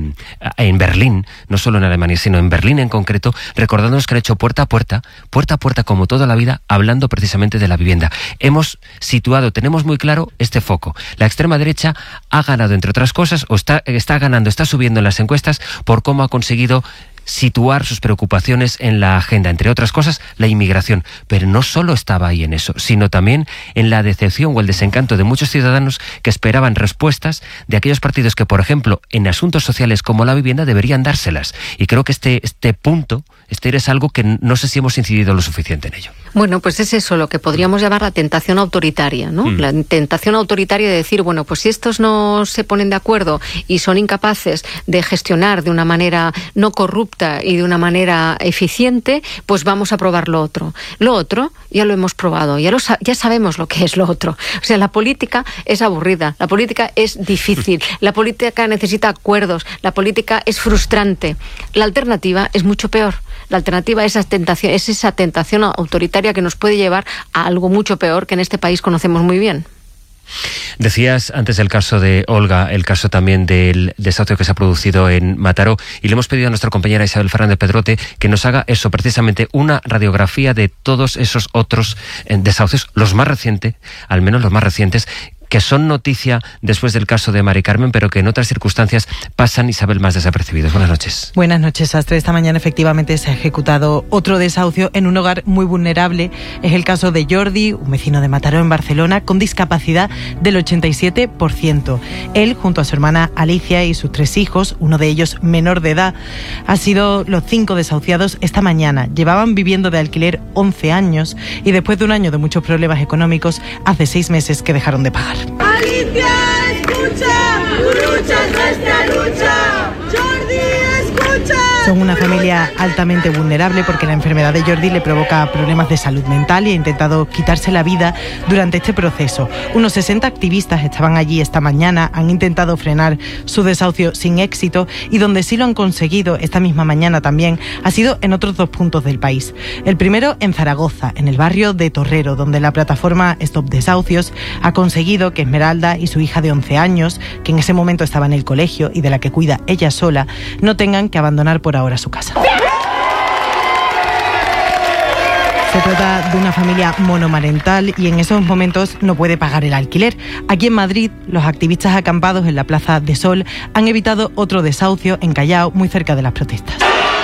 Berlín, no solo en Alemania, sino en Berlín en concreto, recordándonos que han hecho puerta a puerta, como toda la vida, hablando precisamente de la vivienda. Hemos situado, tenemos muy claro este foco. La extrema derecha ha ganado, entre otras cosas, o está ganando, está subiendo en las encuestas por cómo ha conseguido situar sus preocupaciones en la agenda, entre otras cosas, la inmigración. Pero no solo estaba ahí en eso, sino también en la decepción o el desencanto de muchos ciudadanos que esperaban respuestas de aquellos partidos que, por ejemplo, en asuntos sociales como la vivienda, deberían dárselas. Y creo que este punto, es algo que no sé si hemos incidido lo suficiente en ello. Bueno, pues es eso lo que podríamos llamar la tentación autoritaria, ¿no? La tentación autoritaria de decir, bueno, pues si estos no se ponen de acuerdo y son incapaces de gestionar de una manera no corrupta y de una manera eficiente, pues vamos a probar lo otro. Lo otro ya lo hemos probado, ya sabemos lo que es lo otro. O sea, la política es aburrida, la política es difícil, la política necesita acuerdos, la política es frustrante. La alternativa es mucho peor. La alternativa es esa tentación autoritaria que nos puede llevar a algo mucho peor que en este país conocemos muy bien. Decías antes el caso de Olga, el caso también del desahucio que se ha producido en Mataró, y le hemos pedido a nuestra compañera Isabel Fernández Pedrote que nos haga eso, precisamente una radiografía de todos esos otros desahucios, los más recientes, al menos los más recientes, que son noticia después del caso de Mari Carmen, pero que en otras circunstancias pasan, Isabel, más desapercibidos. Buenas noches. Buenas noches, Sastre. Esta mañana efectivamente se ha ejecutado otro desahucio en un hogar muy vulnerable. Es el caso de Jordi, un vecino de Mataró en Barcelona, con discapacidad del 87%. Él, junto a su hermana Alicia y sus 3 hijos, uno de ellos menor de edad, han sido los 5 desahuciados esta mañana. Llevaban viviendo de alquiler 11 años y después de un año de muchos problemas económicos, hace 6 meses que dejaron de pagar. Alicia, escucha, tu lucha es nuestra lucha. Jordi, escucha. Son una familia altamente vulnerable porque la enfermedad de Jordi le provoca problemas de salud mental y ha intentado quitarse la vida durante este proceso. Unos 60 activistas estaban allí esta mañana, han intentado frenar su desahucio sin éxito, y donde sí lo han conseguido esta misma mañana también ha sido en otros 2 puntos del país. El primero en Zaragoza, en el barrio de Torrero, donde la plataforma Stop Desahucios ha conseguido que Esmeralda y su hija de 11 años, que en ese momento estaba en el colegio y de la que cuida ella sola, no tengan que abandonar por ahora su casa. Se trata de una familia monomarental y en esos momentos no puede pagar el alquiler. Aquí en Madrid, los activistas acampados en la Plaza de Sol han evitado otro desahucio en Callao, muy cerca de las protestas.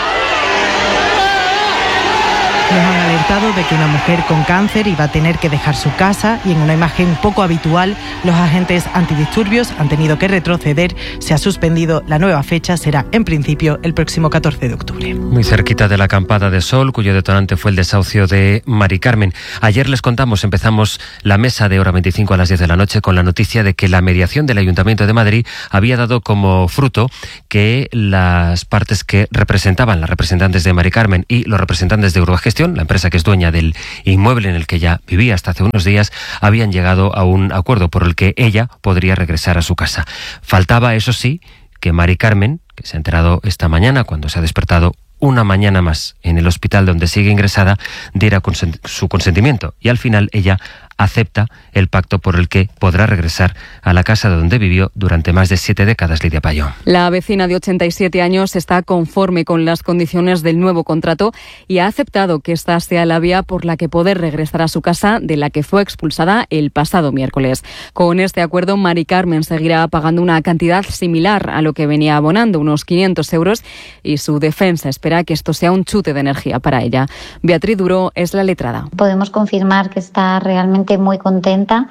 Nos han alertado de que una mujer con cáncer iba a tener que dejar su casa y en una imagen poco habitual, los agentes antidisturbios han tenido que retroceder. Se ha suspendido la nueva fecha, será en principio el próximo 14 de octubre. Muy cerquita de la Acampada de Sol, cuyo detonante fue el desahucio de Mari Carmen. Ayer les contamos, empezamos la mesa de Hora 25 a las 10 de la noche con la noticia de que la mediación del Ayuntamiento de Madrid había dado como fruto que las partes que representaban, las representantes de Mari Carmen y los representantes de Urbagestión, la empresa que es dueña del inmueble en el que ella vivía hasta hace unos días, habían llegado a un acuerdo por el que ella podría regresar a su casa. Faltaba, eso sí, que Mari Carmen, que se ha enterado esta mañana cuando se ha despertado una mañana más en el hospital donde sigue ingresada, diera su consentimiento. Y al final ella acepta el pacto por el que podrá regresar a la casa donde vivió durante más de 7 décadas, Lidia Payón. La vecina de 87 años está conforme con las condiciones del nuevo contrato y ha aceptado que esta sea la vía por la que poder regresar a su casa, de la que fue expulsada el pasado miércoles. Con este acuerdo, Mari Carmen seguirá pagando una cantidad similar a lo que venía abonando, unos 500 euros, y su defensa espera que esto sea un chute de energía para ella. Beatriz Duró es la letrada. Podemos confirmar que está realmente muy contenta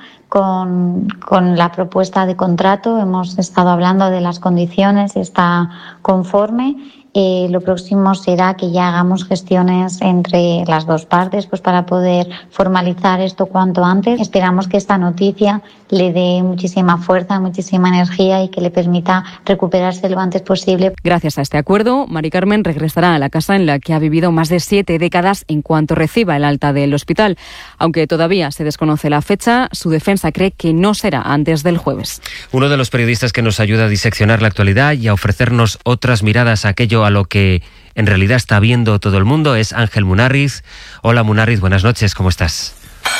con la propuesta de contrato. Hemos estado hablando de las condiciones, está conforme. Lo próximo será que ya hagamos gestiones entre las 2 partes, pues para poder formalizar esto cuanto antes. Esperamos que esta noticia le dé muchísima fuerza, muchísima energía y que le permita recuperarse lo antes posible. Gracias a este acuerdo, Mari Carmen regresará a la casa en la que ha vivido más de 7 décadas en cuanto reciba el alta del hospital. Aunque todavía se desconoce la fecha, su defensa cree que no será antes del jueves. Uno de los periodistas que nos ayuda a diseccionar la actualidad y a ofrecernos otras miradas a aquello a lo que en realidad está viendo todo el mundo es Ángel Munarriz. Hola Munarriz, buenas noches, ¿cómo estás?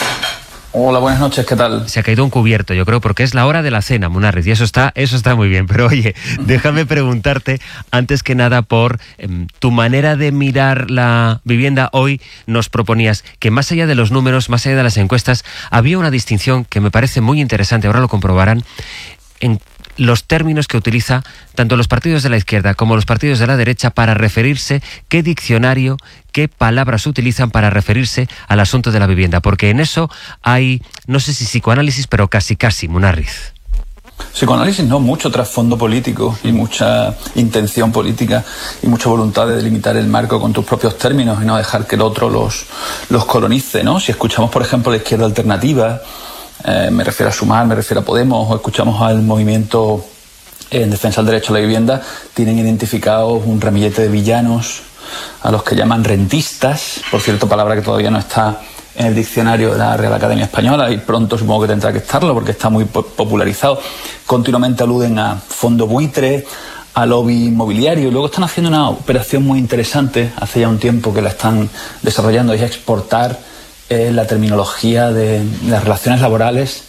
Hola, buenas noches, ¿qué tal? Se ha caído un cubierto, yo creo, porque es la hora de la cena, Munarriz, y eso está muy bien. Pero oye, déjame preguntarte, antes que nada, por tu manera de mirar la vivienda. Hoy nos proponías que más allá de los números, más allá de las encuestas, había una distinción que me parece muy interesante, ahora lo comprobarán, en los términos que utiliza tanto los partidos de la izquierda como los partidos de la derecha para referirse, qué diccionario, qué palabras utilizan para referirse al asunto de la vivienda, porque en eso hay, no sé si psicoanálisis, pero casi, Munarriz. Psicoanálisis no, mucho trasfondo político y mucha intención política y mucha voluntad de delimitar el marco con tus propios términos y no dejar que el otro los colonice, ¿no? Si escuchamos, por ejemplo, la izquierda alternativa, me refiero a Sumar, me refiero a Podemos, o escuchamos al movimiento en defensa del derecho a la vivienda, tienen identificados un ramillete de villanos a los que llaman rentistas, por cierto, palabra que todavía no está en el diccionario de la Real Academia Española y pronto supongo que tendrá que estarlo porque está muy popularizado. Continuamente aluden a fondo buitre, a lobby inmobiliario, y luego están haciendo una operación muy interesante, hace ya un tiempo que la están desarrollando, es exportar la terminología de las relaciones laborales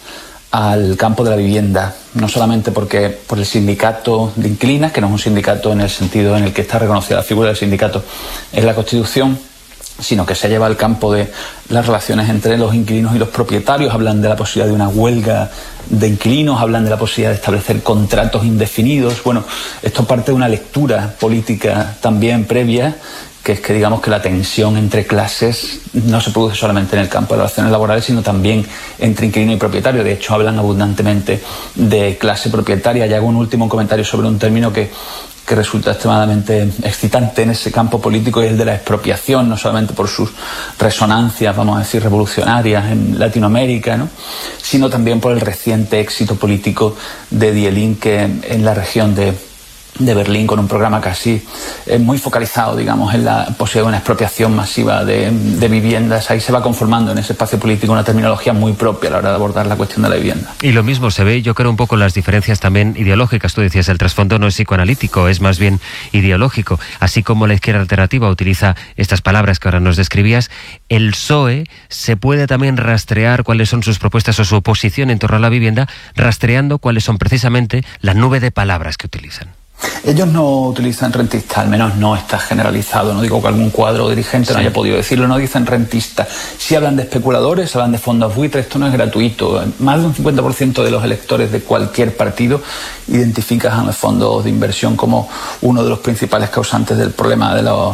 al campo de la vivienda, no solamente por el sindicato de inquilinas, que no es un sindicato en el sentido en el que está reconocida la figura del sindicato en la Constitución, sino que se lleva al campo de las relaciones entre los inquilinos y los propietarios. Hablan de la posibilidad de una huelga de inquilinos, hablan de la posibilidad de establecer contratos indefinidos. Bueno, esto parte de una lectura política también previa, que es que digamos que la tensión entre clases no se produce solamente en el campo de las relaciones laborales, sino también entre inquilino y propietario. De hecho, hablan abundantemente de clase propietaria. Y hago un último comentario sobre un término que resulta extremadamente excitante en ese campo político, y el de la expropiación, no solamente por sus resonancias, vamos a decir, revolucionarias en Latinoamérica, ¿no?, sino también por el reciente éxito político de Die Linke en la región de Berlín, con un programa casi muy focalizado, digamos, en la posibilidad de una expropiación masiva de viviendas. Ahí se va conformando en ese espacio político una terminología muy propia a la hora de abordar la cuestión de la vivienda. Y lo mismo se ve, yo creo, un poco las diferencias también ideológicas. Tú decías, el trasfondo no es psicoanalítico, es más bien ideológico. Así como la izquierda alternativa utiliza estas palabras que ahora nos describías, el PSOE se puede también rastrear cuáles son sus propuestas o su posición en torno a la vivienda, rastreando cuáles son precisamente la nube de palabras que utilizan. Ellos no utilizan rentista, al menos no está generalizado. No digo que algún cuadro dirigente no haya podido decirlo, no dicen rentista. Sí hablan de especuladores, hablan de fondos buitres, esto no es gratuito. Más de un 50% de los electores de cualquier partido identifican a los fondos de inversión como uno de los principales causantes del problema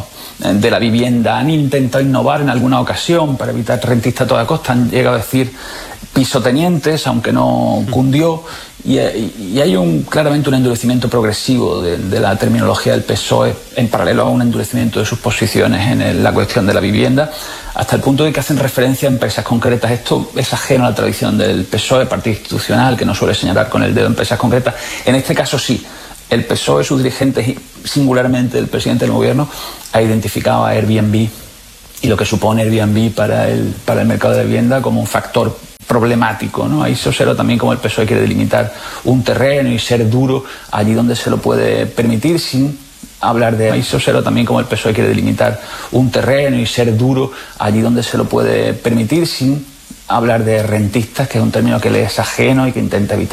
de la vivienda. Han intentado innovar en alguna ocasión para evitar rentista a toda costa, han llegado a decir pisotenientes, aunque no cundió, y hay claramente un endurecimiento progresivo de la terminología del PSOE, en paralelo a un endurecimiento de sus posiciones en la cuestión de la vivienda, hasta el punto de que hacen referencia a empresas concretas. Esto es ajeno a la tradición del PSOE, partido institucional, que no suele señalar con el dedo empresas concretas. En este caso sí. El PSOE, sus dirigentes y singularmente el presidente del gobierno, ha identificado a Airbnb y lo que supone Airbnb para el mercado de la vivienda como un factor problemático, ¿no? Ahí se observa también cómo el PSOE quiere delimitar un terreno y ser duro allí donde se lo puede permitir, sin hablar de... Ahí se observa también cómo el PSOE quiere delimitar un terreno y ser duro allí donde se lo puede permitir, sin hablar de rentistas, que es un término que le es ajeno y que intenta evitar.